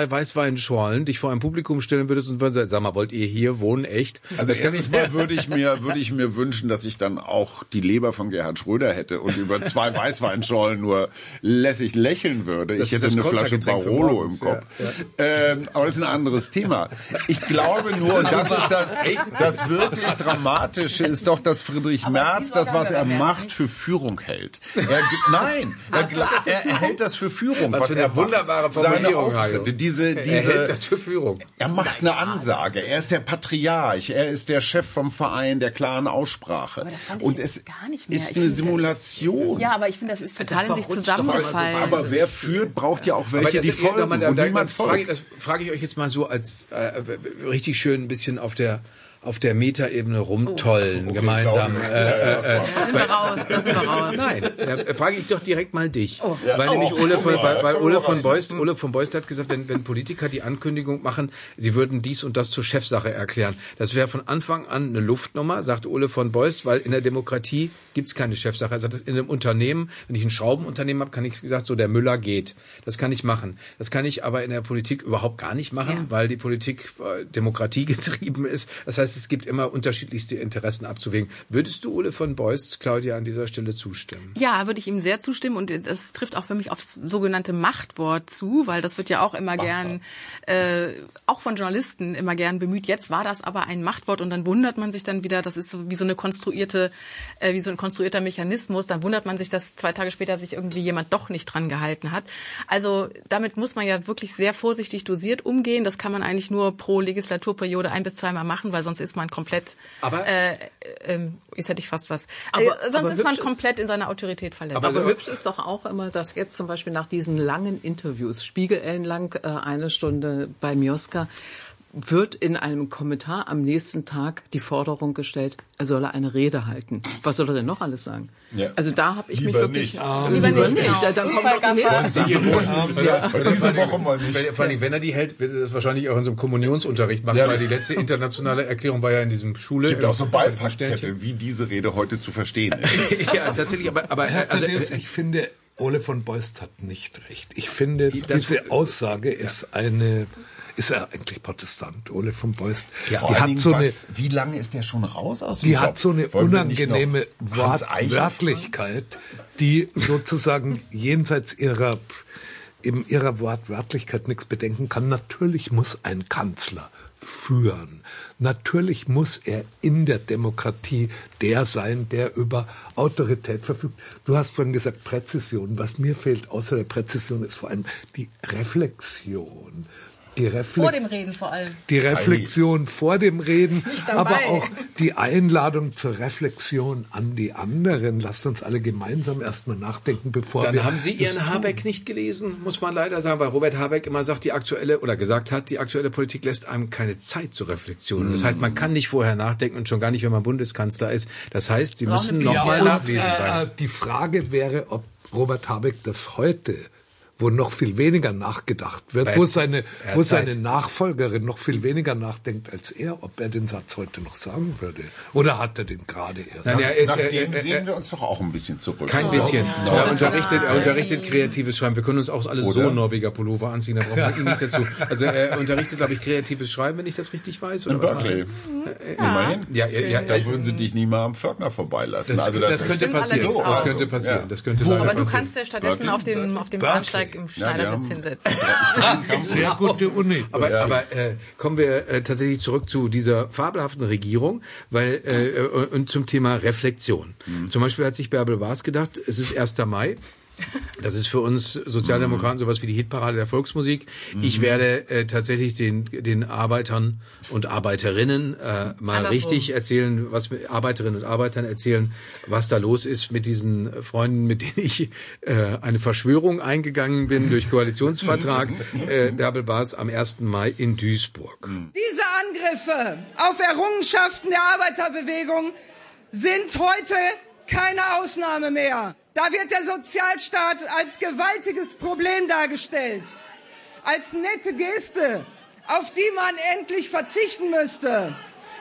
Weißweinschorlen dich vor ein Publikum stellen würdest und würdest sagen, sag mal, wollt ihr hier wohnen, echt? Also das erstens mal würde ich mir würde ich mir wünschen, dass ich dann auch die Leber von Gerhard Schröder hätte und über zwei Weißweinschorlen nur lässig lächeln würde. Das ich hätte eine Flasche Barolo im Kopf. Ja, ja. Ähm, aber das ist ein anderes Thema. Ich glaube nur, und das ist das, das wirklich Dramatische, ist doch, dass Friedrich Merz das, was er macht, für Führung hält. Er, nein, er, er, er hält das für Führung. Was, was für eine er wunderbare seine Auftritte, diese, diese, er hält das für Führung. Er macht eine Ansage. Er ist der Patriarch. Er ist der Chef vom Verein der klaren Aussprache. Aber das fand ich und jetzt es gar nicht mehr. ist ich eine finde, Simulation. Ja, aber ich finde, das ist total in sich zusammengefallen. Aber, aber wer führt, braucht ja auch welche, die folgen. Da, da, das frage das frage ich euch jetzt mal so als äh, richtig schön ein bisschen auf der auf der Metaebene rumtollen, oh, okay, gemeinsam. Äh, äh, äh, da sind wir raus, da sind wir raus. Nein, da frage ich doch direkt mal dich. Oh. Ja. Weil oh, nämlich Ole von, weil, weil Ole von Beust, Ole von Beust hat gesagt, wenn, wenn Politiker die Ankündigung machen, sie würden dies und das zur Chefsache erklären. Das wäre von Anfang an eine Luftnummer, sagt Ole von Beust, weil in der Demokratie gibt's keine Chefsache. Er sagt, in einem Unternehmen, wenn ich ein Schraubenunternehmen habe, kann ich gesagt, so der Müller geht. Das kann ich machen. Das kann ich aber in der Politik überhaupt gar nicht machen, ja. weil die Politik äh, Demokratie getrieben ist. Das heißt, es gibt immer unterschiedlichste Interessen abzuwägen. Würdest du Ole von Beust, Claudia, an dieser Stelle zustimmen? Ja, würde ich ihm sehr zustimmen und das trifft auch für mich aufs sogenannte Machtwort zu, weil das wird ja auch immer Bastard. gern, äh, auch von Journalisten immer gern bemüht. Jetzt war das aber ein Machtwort und dann wundert man sich dann wieder, das ist so wie so eine konstruierte, äh, wie so ein konstruierter Mechanismus, dann wundert man sich, dass zwei Tage später sich irgendwie jemand doch nicht dran gehalten hat. Also damit muss man ja wirklich sehr vorsichtig dosiert umgehen. Das kann man eigentlich nur pro Legislaturperiode ein bis zweimal machen, weil sonst ist man komplett, aber äh, äh, jetzt hätte ich fast was, aber, äh, sonst aber ist man komplett in seiner Autorität verletzt. Aber, aber hübsch ist doch auch immer, dass jetzt zum Beispiel nach diesen langen Interviews, spiegelenlang, äh, eine Stunde bei Mioska, wird in einem Kommentar am nächsten Tag die Forderung gestellt, er solle eine Rede halten. Was soll er denn noch alles sagen? Ja. Also da habe ich lieber mich wirklich... Nicht. Ah, lieber, lieber nicht. nicht. Dann kommt noch die nächste. Ja. Diese Woche mal nicht. Vor allem, wenn er die hält, wird er das wahrscheinlich auch in so einem Kommunionsunterricht machen, ja, weil die letzte internationale Erklärung war ja in diesem Schule. Es gibt auch so Beipackzettel, wie diese Rede heute zu verstehen ist. Ja, tatsächlich, aber... aber also, ich finde, Ole von Beust hat nicht recht. Ich finde, diese Aussage ist eine... Ist er eigentlich Protestant, Ole von Beust? Ja, die hat so eine, was, wie lange ist der schon raus aus dem Die Job? hat so eine unangenehme Wortwörtlichkeit, die sozusagen jenseits ihrer, eben ihrer Wortwörtlichkeit nichts bedenken kann. Natürlich muss ein Kanzler führen. Natürlich muss er in der Demokratie der sein, der über Autorität verfügt. Du hast vorhin gesagt Präzision. Was mir fehlt außer der Präzision ist vor allem die Reflexion. Die Refle- vor dem Reden vor allem. Die Reflexion vor dem Reden, aber auch die Einladung zur Reflexion an die anderen. Lasst uns alle gemeinsam erstmal nachdenken, bevor Dann wir... Dann haben Sie Ihren Habeck nicht gelesen, muss man leider sagen, weil Robert Habeck immer sagt, die aktuelle, oder gesagt hat, die aktuelle Politik lässt einem keine Zeit zur Reflexion. Das heißt, man kann nicht vorher nachdenken und schon gar nicht, wenn man Bundeskanzler ist. Das heißt, Sie müssen nochmal ja, nachlesen. Äh, die Frage wäre, ob Robert Habeck das heute, wo noch viel weniger nachgedacht wird, wo seine, wo seine Nachfolgerin noch viel weniger nachdenkt als er, ob er den Satz heute noch sagen würde. Oder hat er den gerade erst? Nein, er ist, Nach dem äh, äh, sehen wir uns doch auch ein bisschen zurück. Kein bisschen. Oh. Er unterrichtet, er unterrichtet kreatives Schreiben. Wir können uns auch alle Oder? so Norweger Pullover anziehen, da braucht man ihn nicht dazu. Also er unterrichtet, glaube ich, kreatives Schreiben, wenn ich das richtig weiß. Oder in Berkeley. Ja. Immerhin. Ja, ja, ja, da würden sie dich nie mal am Pförtner vorbeilassen. Das, also das, das könnte passieren. So, das könnte passieren. Ja. Das könnte Aber du kannst ja stattdessen auf dem, auf dem Bahnsteig im Schneidersitz hinsetzen. Sehr gute Uni. Aber, ja. aber äh, kommen wir äh, tatsächlich zurück zu dieser fabelhaften Regierung, weil äh, und zum Thema Reflexion. Mhm. Zum Beispiel hat sich Bärbel Baas gedacht, es ist erster Mai. Das ist für uns Sozialdemokraten sowas wie die Hitparade der Volksmusik. Mhm. Ich werde äh, tatsächlich den den Arbeitern und Arbeiterinnen äh, mal Andersrum. richtig erzählen, was mit Arbeiterinnen und Arbeitern erzählen, was da los ist mit diesen Freunden, mit denen ich äh, eine Verschwörung eingegangen bin durch Koalitionsvertrag. äh, Bärbel Baas am ersten Mai in Duisburg. Diese Angriffe auf Errungenschaften der Arbeiterbewegung sind heute keine Ausnahme mehr. Da wird der Sozialstaat als gewaltiges Problem dargestellt, als nette Geste, auf die man endlich verzichten müsste,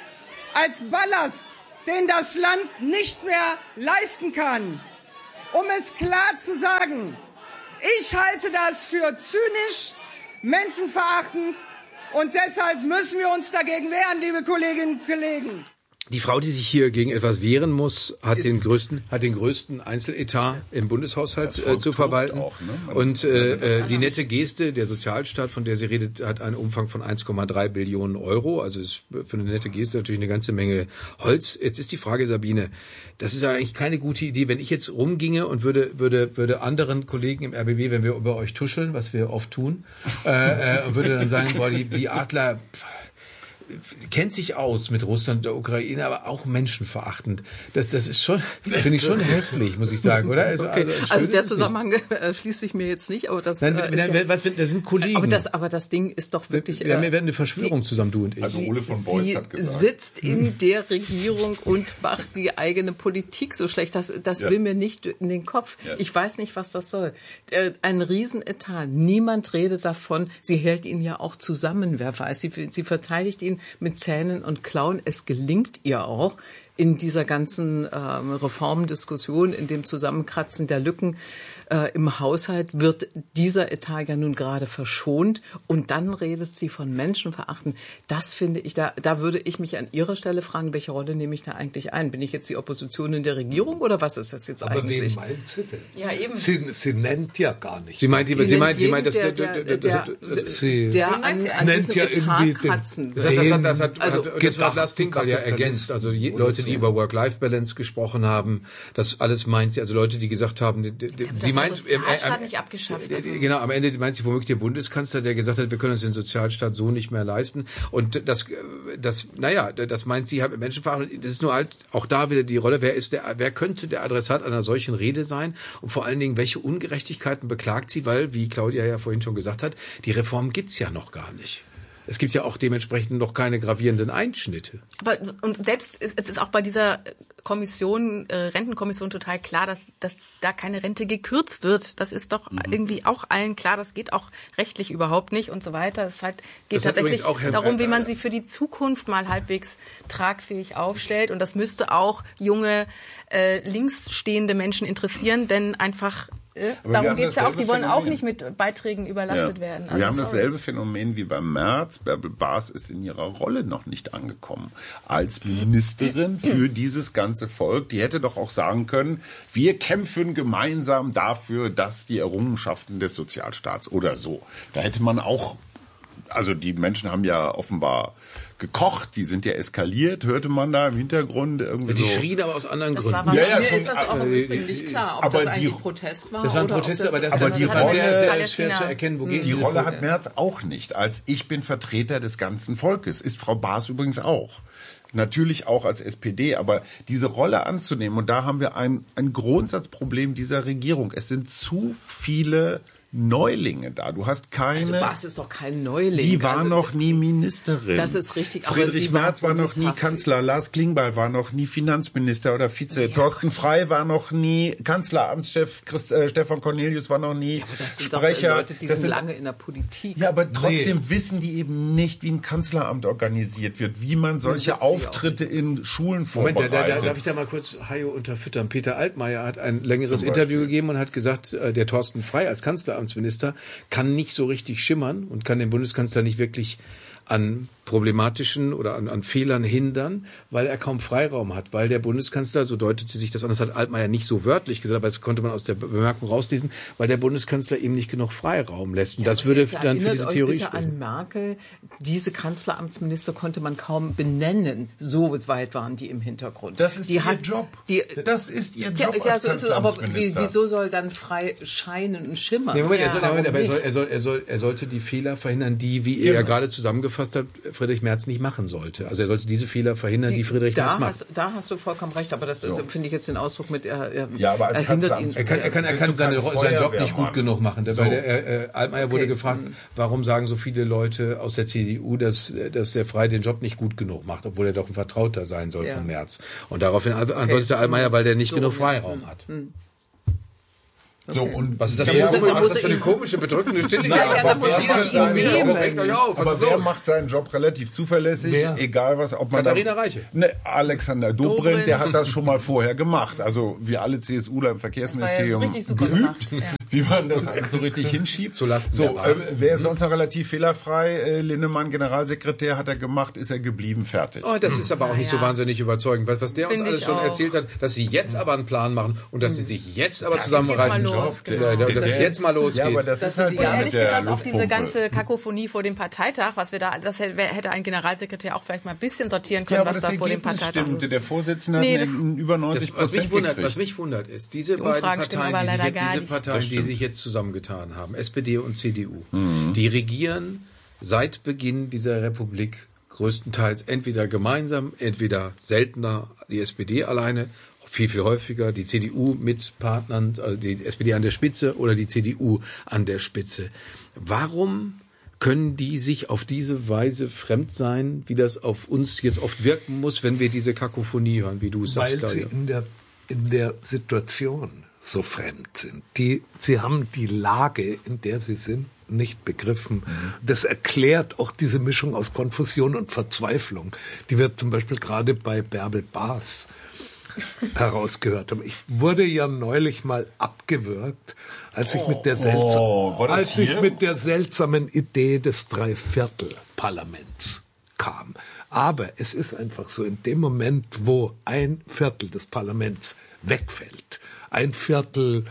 als Ballast, den das Land nicht mehr leisten kann. Um es klar zu sagen, ich halte das für zynisch, menschenverachtend. Und deshalb müssen wir uns dagegen wehren, liebe Kolleginnen und Kollegen. Die Frau, die sich hier gegen etwas wehren muss, hat ist den größten, hat den größten Einzeletat im Bundeshaushalt äh, zu verwalten. Auch, ne? Und äh, die nette Geste, der Sozialstaat, von der sie redet, hat einen Umfang von eins Komma drei Billionen Euro. Also ist für eine nette Geste natürlich eine ganze Menge Holz. Jetzt ist die Frage, Sabine, das ist ja eigentlich keine gute Idee, wenn ich jetzt rumginge und würde würde würde anderen Kollegen im R B B, wenn wir über euch tuscheln, was wir oft tun, äh, äh, und würde dann sagen, boah, die, die Adler kennt sich aus mit Russland und der Ukraine, aber auch menschenverachtend. Das, das ist schon, finde ich schon hässlich, muss ich sagen, oder? Also, okay. also, also der Zusammenhang äh, schließt sich mir jetzt nicht, aber das Nein, äh, nein, ja, was, das sind Kollegen. Aber das, aber das Ding ist doch wirklich. Wir, wir werden eine Verschwörung sie, zusammen, du und ich. Also Ole von Beuys hat gesagt. Sie sitzt in der Regierung und macht die eigene Politik so schlecht. Das, das ja. will mir nicht in den Kopf. Ja. Ich weiß nicht, was das soll. Äh, ein Riesenetat. Niemand redet davon. Sie hält ihn ja auch zusammen. Wer weiß? Sie, sie verteidigt ihn mit Zähnen und Klauen. Es gelingt ihr auch in dieser ganzen ähm, Reformdiskussion, in dem Zusammenkratzen der Lücken äh, im Haushalt, wird dieser Etat ja nun gerade verschont. Und dann redet sie von Menschenverachten. Das finde ich, da, da würde ich mich an ihrer Stelle fragen, welche Rolle nehme ich da eigentlich ein? Bin ich jetzt die Opposition in der Regierung oder was ist das jetzt Aber eigentlich? Aber wen meint sie denn? Ja, eben. Sie, sie nennt ja gar nicht. Sie meint, sie, sie meint, sie meint, dass der, der, der, der, der, sie der an, an nennt ja irgendwie kratzen das hat, das hat, das hat, also, das hat Lars Tinkel ja ergänzt. Also je, Leute, die über Work-Life-Balance gesprochen haben, das alles meint sie. Also Leute, die gesagt haben, die, die, sie meint, der Sozialstaat äh, nicht abgeschafft. Also. Genau, am Ende meint sie womöglich der Bundeskanzler, der gesagt hat, wir können uns den Sozialstaat so nicht mehr leisten. Und das, das, naja, das meint sie halt mit Menschenverachtung. Das ist nur halt auch da wieder die Rolle. Wer ist der, wer könnte der Adressat einer solchen Rede sein? Und vor allen Dingen, welche Ungerechtigkeiten beklagt sie? Weil, wie Claudia ja vorhin schon gesagt hat, die Reform gibt's ja noch gar nicht. Es gibt ja auch dementsprechend noch keine gravierenden Einschnitte. Aber und selbst ist, es ist auch bei dieser Kommission, äh, Rentenkommission total klar, dass, dass da keine Rente gekürzt wird. Das ist doch mhm. irgendwie auch allen klar. Das geht auch rechtlich überhaupt nicht und so weiter. Es halt geht das tatsächlich auch Herr, darum, wie man sie für die Zukunft mal halbwegs tragfähig aufstellt. Und das müsste auch junge, äh, links stehende Menschen interessieren, denn einfach Äh, darum geht es ja auch, die wollen Phänomen. auch nicht mit Beiträgen überlastet ja. werden. Also wir haben sorry. dasselbe Phänomen wie beim Merz. Bärbel Baas ist in ihrer Rolle noch nicht angekommen. Als Ministerin für dieses ganze Volk, die hätte doch auch sagen können, wir kämpfen gemeinsam dafür, dass die Errungenschaften des Sozialstaats oder so. Da hätte man auch, also die Menschen haben ja offenbar gekocht, die sind ja eskaliert, hörte man da im Hintergrund irgendwie die so. Die schrien aber aus anderen das Gründen. War, ja, ja, mir schon, ist das auch äh, nicht klar, ob aber das die, eigentlich Protest war. Das waren oder Proteste, das, aber das, aber das die war Rolle, sehr, sehr schwer zu erkennen, wo geht die Rolle hat Merz auch nicht. Als ich bin Vertreter des ganzen Volkes, ist Frau Baas übrigens auch. Natürlich auch als S P D, aber diese Rolle anzunehmen, und da haben wir ein, ein Grundsatzproblem dieser Regierung. Es sind zu viele Neulinge da. Du hast keine... Also Baas ist doch kein Neuling. Die war also, noch nie Ministerin. Das ist richtig. Friedrich Merz war noch nie Kanzler. Lars Klingbeil war noch nie Finanzminister oder Vize. Ja, Thorsten Frey war noch nie Kanzleramtschef. Christ, äh, Stefan Cornelius war noch nie ja, aber das sind Sprecher. Doch Leute, die sind, sind lange in der Politik. Ja, aber trotzdem nee. wissen die eben nicht, wie ein Kanzleramt organisiert wird, wie man solche Auftritte in Schulen vorbereitet. Moment, da, da, da, darf ich da mal kurz Hajo unterfüttern? Peter Altmaier hat ein längeres Interview gegeben und hat gesagt, äh, der Thorsten Frey als Kanzleramt Minister kann nicht so richtig schimmern und kann den Bundeskanzler nicht wirklich an problematischen oder an, an Fehlern hindern, weil er kaum Freiraum hat, weil der Bundeskanzler, so deutete sich das an, das hat Altmaier nicht so wörtlich gesagt, aber das konnte man aus der Bemerkung rauslesen, weil der Bundeskanzler ihm nicht genug Freiraum lässt. Und ja, das würde dann für diese Theorie bitte sprechen. An Merkel, diese Kanzleramtsminister konnte man kaum benennen. So weit waren die im Hintergrund. Das ist die ihr hat, Job. Die, das ist ihr Job ja, als ja, so ist es, aber wie, Kanzleramtsminister. wieso soll dann frei scheinen und schimmern? Nee, Moment, ja, er, soll, Moment, aber er, soll, er, soll, er, soll, er sollte die Fehler verhindern, die, wie genau. er gerade zusammengefasst hat, Friedrich Merz nicht machen sollte. Also er sollte diese Fehler verhindern, die, die Friedrich Merz macht. Hast, da hast du vollkommen recht, aber das so. finde ich jetzt den Ausdruck mit, er, er, ja, aber als er hindert ihn. Er kann, er kann, er kann seine, seinen Job nicht gut genug machen. So. Weil der, äh, Altmaier wurde okay. gefragt, warum sagen so viele Leute aus der C D U, dass, dass der Frey den Job nicht gut genug macht, obwohl er doch ein Vertrauter sein soll ja. von Merz. Und daraufhin antwortete okay. Altmaier, weil der nicht so, genug Freiraum ja. hat. Mhm. Okay. So, und was ist das, wer, für, was ist das für eine komische, bedrückende Stille? Nein, ja, aber wer, macht seinen, Job, auf, aber wer macht seinen Job relativ zuverlässig, wer? egal was, ob man Katharina Reiche. Ne, Alexander Dobrindt, der hat das schon mal vorher gemacht. Also wir alle CSUler im Verkehrsministerium geübt. Ja. wie man das alles so richtig hinschiebt. Zu Lasten so, der Wahl. äh, wer ist sonst noch relativ fehlerfrei? Äh, Linnemann, Generalsekretär, hat er gemacht, ist er geblieben, fertig. Oh, das ist aber auch nicht so wahnsinnig überzeugend. Was, was der Find uns alles ich schon auch. erzählt hat, dass sie jetzt aber einen Plan machen und dass sie sich jetzt aber Das zusammenreißen. ist jetzt mal los, genau. Ja, dass es jetzt mal losgeht. Ja, aber das, Das ist halt die dann ehrlich mit der gesagt auch diese Luftpumpe. ganze Kakophonie vor dem Parteitag, was wir da, das hätte, hätte ein Generalsekretär auch vielleicht mal ein bisschen sortieren Ja, können, aber was das da vor dem Ergebnis Parteitag stimmte. ist. Der Vorsitzende Nee, hat das- einen über neunzig Das, was, mich Prozent wundert, gekriegt. was mich wundert, ist, diese Die beiden Umfragen stimmen Parteien, aber die sich, leider jetzt, gar diese nicht. Parteien Das die stimmt. sich jetzt zusammengetan haben, S P D und C D U, die regieren seit Beginn dieser Republik größtenteils entweder gemeinsam, entweder seltener die S P D alleine, viel, viel häufiger die C D U mit Partnern, also die S P D an der Spitze oder die C D U an der Spitze. Warum können die sich auf diese Weise fremd sein, wie das auf uns jetzt oft wirken muss, wenn wir diese Kakophonie hören, wie du es sagst? Weil sie in der, in der Situation so fremd sind. Die, sie haben die Lage, in der sie sind, nicht begriffen. Das erklärt auch diese Mischung aus Konfusion und Verzweiflung, die wir zum Beispiel gerade bei Bärbel Baas herausgehört haben. Ich wurde ja neulich mal abgewürgt, als ich mit der seltsam- Oh, war das als ich hier? mit der seltsamen Idee des Dreiviertel-Parlaments kam. Aber es ist einfach so, in dem Moment, wo ein Viertel des Parlaments wegfällt, ein Viertel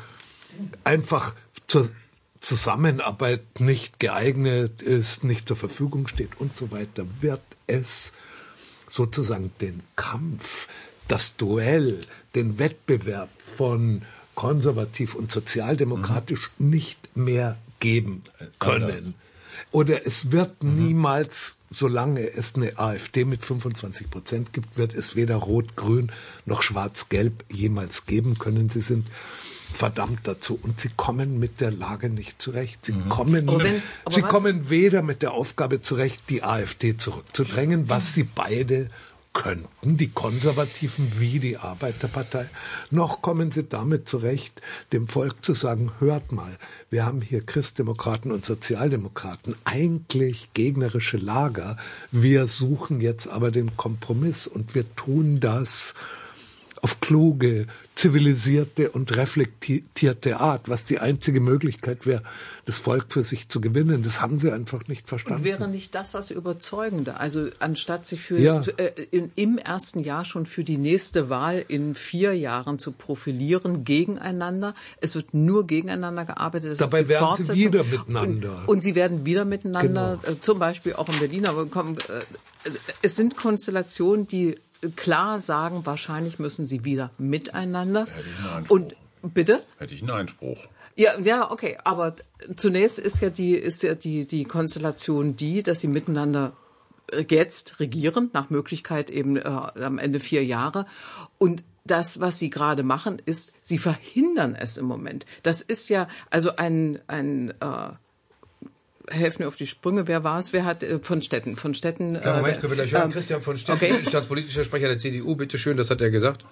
einfach zur Zusammenarbeit nicht geeignet ist, nicht zur Verfügung steht und so weiter, wird es sozusagen den Kampf, das Duell, den Wettbewerb von konservativ und sozialdemokratisch mhm. nicht mehr geben können. Anders. Oder es wird mhm. niemals, solange es eine AfD mit fünfundzwanzig Prozent gibt, wird es weder Rot-Grün noch Schwarz-Gelb jemals geben können. Sie sind verdammt dazu und sie kommen mit der Lage nicht zurecht. Sie, mhm. kommen, aber wenn, aber sie was? kommen weder mit der Aufgabe zurecht, die AfD zurückzudrängen, was sie beide könnten, die Konservativen wie die Arbeiterpartei, noch kommen sie damit zurecht, dem Volk zu sagen, hört mal, wir haben hier Christdemokraten und Sozialdemokraten, eigentlich gegnerische Lager, wir suchen jetzt aber den Kompromiss und wir tun das auf kluge, zivilisierte und reflektierte Art, was die einzige Möglichkeit wäre, das Volk für sich zu gewinnen. Das haben sie einfach nicht verstanden. Und wäre nicht das das Überzeugende? Also anstatt sich für ja. äh, in, im ersten Jahr schon für die nächste Wahl in vier Jahren zu profilieren gegeneinander, es wird nur gegeneinander gearbeitet. Das Dabei ist die werden Fortsetzung. sie wieder miteinander. Und, und sie werden wieder miteinander, genau. äh, zum Beispiel auch in Berlin. Aber kommen, äh, es sind Konstellationen, die klar sagen, wahrscheinlich müssen sie wieder miteinander. Hätte ich einen Einspruch. Und bitte? Hätte ich einen Einspruch. Ja, ja, okay. Aber zunächst ist ja die, ist ja die, die Konstellation die, dass sie miteinander jetzt regieren, nach Möglichkeit eben äh, am Ende vier Jahre. Und das, was sie gerade machen, ist, sie verhindern es im Moment. Das ist ja also ein, ein, äh, helfen mir auf die Sprünge. Wer war es? Wer hat äh, von Stetten? Von Stetten. Klar, Moment, äh, können wir gleich hören. ähm, Christian von Stetten, okay. staatspolitischer Sprecher der C D U. Bitte schön, das hat er gesagt.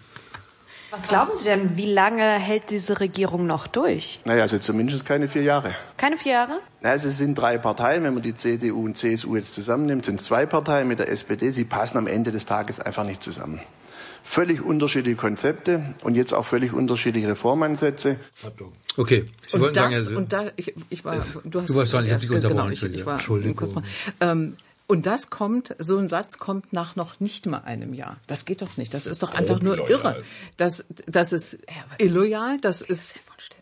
Was glauben Sie denn, wie lange hält diese Regierung noch durch? Naja, also zumindest keine vier Jahre. Keine vier Jahre? Also es sind drei Parteien, wenn man die C D U und C S U jetzt zusammennimmt, sind zwei Parteien mit der S P D. Sie passen am Ende des Tages einfach nicht zusammen. Völlig unterschiedliche Konzepte und jetzt auch völlig unterschiedliche Reformansätze. Okay, Sie und wollten das, sagen, also, und da, ich, ich war, es, du hast, du warst dran, ich habe dich unterbrochen. Genau, ich, ich war, Entschuldigung. Kurz mal, ähm, und das kommt, so ein Satz kommt nach noch nicht mal einem Jahr. Das geht doch nicht. Das ist doch einfach nur irre. Das, das ist illoyal, das ist...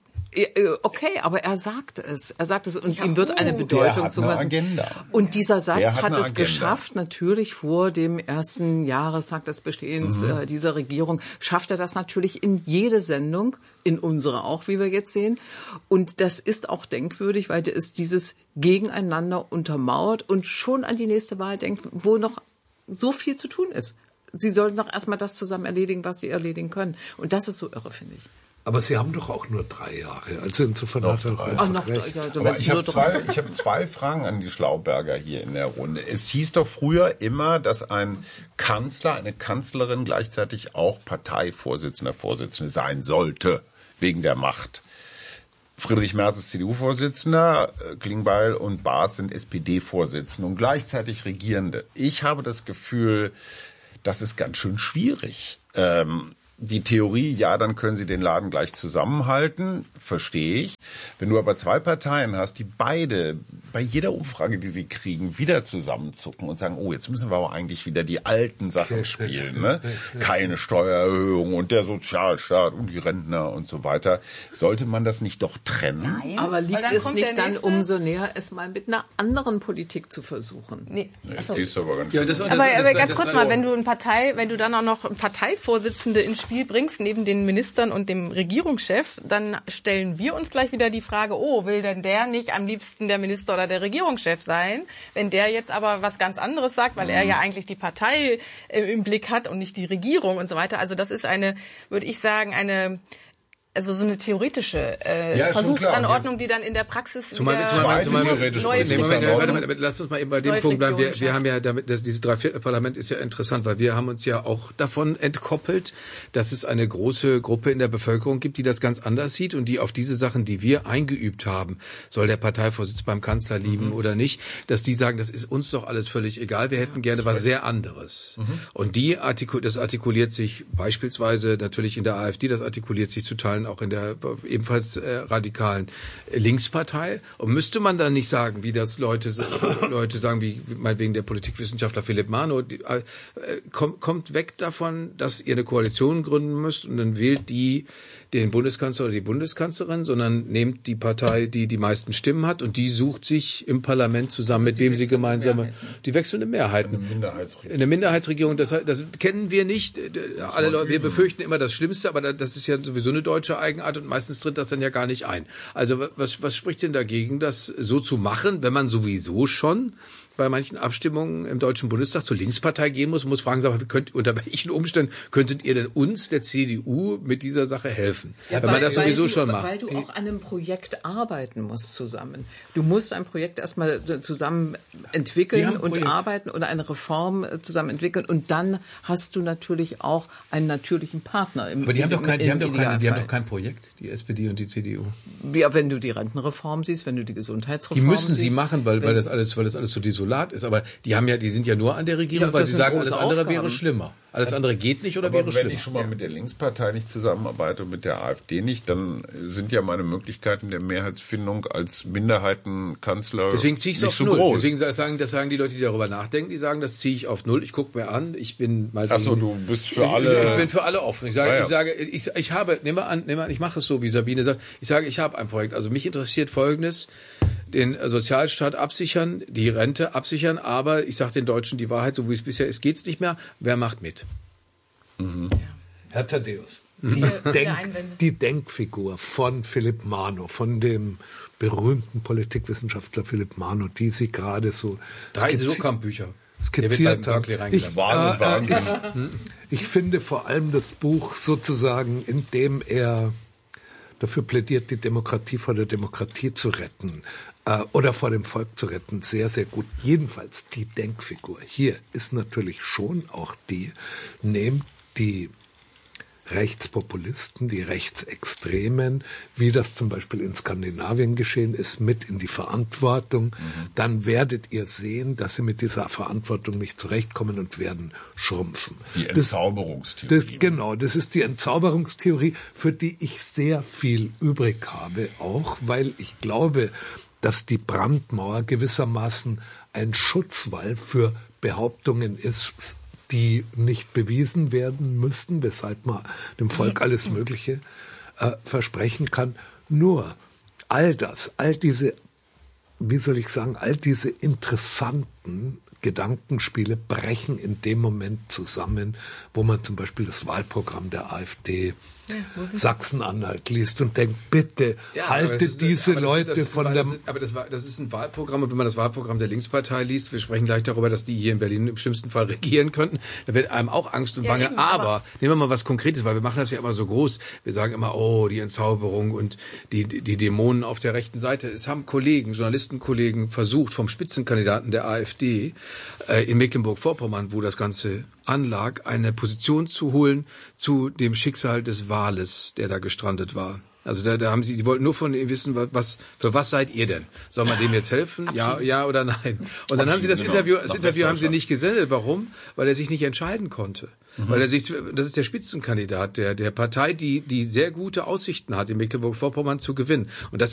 Okay, aber er sagt es. Er sagt es und ja, ihm wird eine Bedeutung zugewiesen. Und dieser Satz hat, hat es Agenda. geschafft, natürlich vor dem ersten Jahrestag des Bestehens mhm. äh, dieser Regierung, schafft er das natürlich in jede Sendung, in unsere auch, wie wir jetzt sehen. Und das ist auch denkwürdig, weil es dieses Gegeneinander untermauert und schon an die nächste Wahl denkt, wo noch so viel zu tun ist. Sie sollten doch erstmal das zusammen erledigen, was sie erledigen können. Und das ist so irre, finde ich. Aber Sie haben doch auch nur drei Jahre. Also insofern hat er einfach noch, recht. Ja, Aber ich habe zwei, ich habe zwei Fragen an die Schlauberger hier in der Runde. Es hieß doch früher immer, dass ein Kanzler, eine Kanzlerin gleichzeitig auch Parteivorsitzender, Vorsitzende sein sollte, wegen der Macht. Friedrich Merz ist C D U-Vorsitzender, Klingbeil und Baas sind S P D-Vorsitzende und gleichzeitig Regierende. Ich habe das Gefühl, das ist ganz schön schwierig. Ähm, die Theorie, ja, dann können sie den Laden gleich zusammenhalten, verstehe ich. Wenn du aber zwei Parteien hast, die beide bei jeder Umfrage, die sie kriegen, wieder zusammenzucken und sagen, oh, jetzt müssen wir aber eigentlich wieder die alten Sachen spielen, ne? Keine Steuererhöhung und der Sozialstaat und die Rentner und so weiter. Sollte man das nicht doch trennen? Nein, aber liegt es nicht dann umso näher, es mal mit einer anderen Politik zu versuchen? Nee. Nee, Achso. ist aber ganz ja, das, das, aber, das, aber ganz das, kurz das, mal, wenn du eine Partei, wenn du dann auch noch eine Parteivorsitzende ins Spiel bringst, neben den Ministern und dem Regierungschef, dann stellen wir uns gleich wieder die Frage, oh, will denn der nicht am liebsten der Minister oder der Regierungschef sein? Wenn der jetzt aber was ganz anderes sagt, weil er ja eigentlich die Partei äh, im Blick hat und nicht die Regierung und so weiter. Also das ist eine, würde ich sagen, eine also so eine theoretische äh, ja, Versuchsanordnung, die dann in der Praxis zumal, wieder zumal, zumal, neue nee, Moment, warte, warte, lass uns mal eben bei dem Punkt bleiben. Wir, wir haben ja damit, das, dieses Dreiviertelparlament ist ja interessant, weil wir haben uns ja auch davon entkoppelt, dass es eine große Gruppe in der Bevölkerung gibt, die das ganz anders sieht und die auf diese Sachen, die wir eingeübt haben, soll der Parteivorsitz beim Kanzler lieben mhm. oder nicht, dass die sagen, das ist uns doch alles völlig egal, wir hätten gerne was sehr anderes. Mhm. Und die artikul- das artikuliert sich beispielsweise natürlich in der AfD, das artikuliert sich zu Teilen auch in der ebenfalls äh, radikalen Linkspartei. Und müsste man dann nicht sagen, wie das Leute Leute sagen, wie meinetwegen der Politikwissenschaftler Philipp Mano, die, äh, kommt, kommt weg davon, dass ihr eine Koalition gründen müsst und dann wählt die den Bundeskanzler oder die Bundeskanzlerin, sondern nehmt die Partei, die die meisten Stimmen hat und die sucht sich im Parlament zusammen, also mit wem sie gemeinsam die wechselnde Mehrheiten. Eine Minderheitsregierung. Eine Minderheitsregierung, das, das kennen wir nicht. Alle Leute, wir befürchten immer das Schlimmste, aber das ist ja sowieso eine deutsche Eigenart und meistens tritt das dann ja gar nicht ein. Also was, was spricht denn dagegen, das so zu machen, wenn man sowieso schon bei manchen Abstimmungen im Deutschen Bundestag zur Linkspartei gehen muss und muss fragen, sag, könnt, unter welchen Umständen könntet ihr denn uns, der C D U, mit dieser Sache helfen? Ja, wenn weil, man das sowieso du, schon macht. Weil du auch an einem Projekt arbeiten musst zusammen. Du musst ein Projekt erstmal zusammen entwickeln und Projekt. arbeiten oder eine Reform zusammen entwickeln und dann hast du natürlich auch einen natürlichen Partner. Im, Aber die haben doch kein, die haben doch keine, die haben doch kein Projekt, die S P D und die C D U. Wie, wenn du die Rentenreform siehst, wenn du die Gesundheitsreform siehst. Die müssen siehst, sie machen, weil, weil das alles, weil das alles so desolat ist. Aber die haben ja, die sind ja nur an der Regierung, ja, weil sie sagen, alles andere Aufgaben. wäre schlimmer. Alles andere geht nicht oder aber wäre schlimmer. Wenn ich schon mal ja. mit der Linkspartei nicht zusammenarbeite und mit der AfD nicht, dann sind ja meine Möglichkeiten der Mehrheitsfindung als Minderheitenkanzler Deswegen ziehe ich es auf so null. Groß. Deswegen sagen, das sagen die Leute, die darüber nachdenken, die sagen, das ziehe ich auf null. Ich gucke mir an, ich bin mal. Ach so, du bist für alle. Ich, ich bin für alle offen. Ich sage, ah, ja. ich sage, ich, ich habe, nimm mal an, nimm mal an, ich mache es so, wie Sabine sagt. Ich sage, ich habe ein Projekt. Also mich interessiert Folgendes: Den Sozialstaat absichern, die Rente absichern, aber ich sage den Deutschen die Wahrheit, so wie es bisher ist, geht's nicht mehr. Wer macht mit? Mhm. Herr Thaddäus, die, Denk, die Denkfigur von Philipp Mano, von dem berühmten Politikwissenschaftler Philipp Mano, die Sie gerade so drei Sokamp-Bücher skizziert haben. Ich, äh, äh, ich, ich finde vor allem das Buch sozusagen, in dem er dafür plädiert, die Demokratie vor der Demokratie zu retten äh, oder vor dem Volk zu retten, sehr, sehr gut. Jedenfalls die Denkfigur hier ist natürlich schon auch die, nehmt die Rechtspopulisten, die Rechtsextremen, wie das zum Beispiel in Skandinavien geschehen ist, mit in die Verantwortung. Mhm. Dann werdet ihr sehen, dass sie mit dieser Verantwortung nicht zurechtkommen und werden schrumpfen. Die Entzauberungstheorie. Das, das, genau, das ist die Entzauberungstheorie, für die ich sehr viel übrig habe, auch weil ich glaube, dass die Brandmauer gewissermaßen ein Schutzwall für Behauptungen ist, die nicht bewiesen werden müssten, weshalb man dem Volk alles Mögliche äh, versprechen kann. Nur all das, all diese, wie soll ich sagen, all diese interessanten Gedankenspiele brechen in dem Moment zusammen, wo man zum Beispiel das Wahlprogramm der AfD ja, Sachsen-Anhalt liest und denkt, bitte ja, haltet diese ein, Leute ist, von der... Aber das, war, das ist ein Wahlprogramm und wenn man das Wahlprogramm der Linkspartei liest, wir sprechen gleich darüber, dass die hier in Berlin im schlimmsten Fall regieren könnten, da wird einem auch Angst und Bange. Ja, eben, aber, aber nehmen wir mal was Konkretes, weil wir machen das ja immer so groß. Wir sagen immer, oh, die Entzauberung und die, die, die Dämonen auf der rechten Seite. Es haben Kollegen, Journalistenkollegen versucht, vom Spitzenkandidaten der AfD äh, in Mecklenburg-Vorpommern, wo das Ganze anlag, eine Position zu holen zu dem Schicksal des Wales, der da gestrandet war. Also da, da haben sie, die wollten nur von ihm wissen, was, für was seid ihr denn? Soll man dem jetzt helfen? Ja, ja oder nein? Und dann haben sie das Interview, das Interview haben sie nicht gesendet. Warum? Weil er sich nicht entscheiden konnte. Mhm. Weil er sich, das ist der Spitzenkandidat der, der Partei, die, die sehr gute Aussichten hat, in Mecklenburg-Vorpommern zu gewinnen. Und das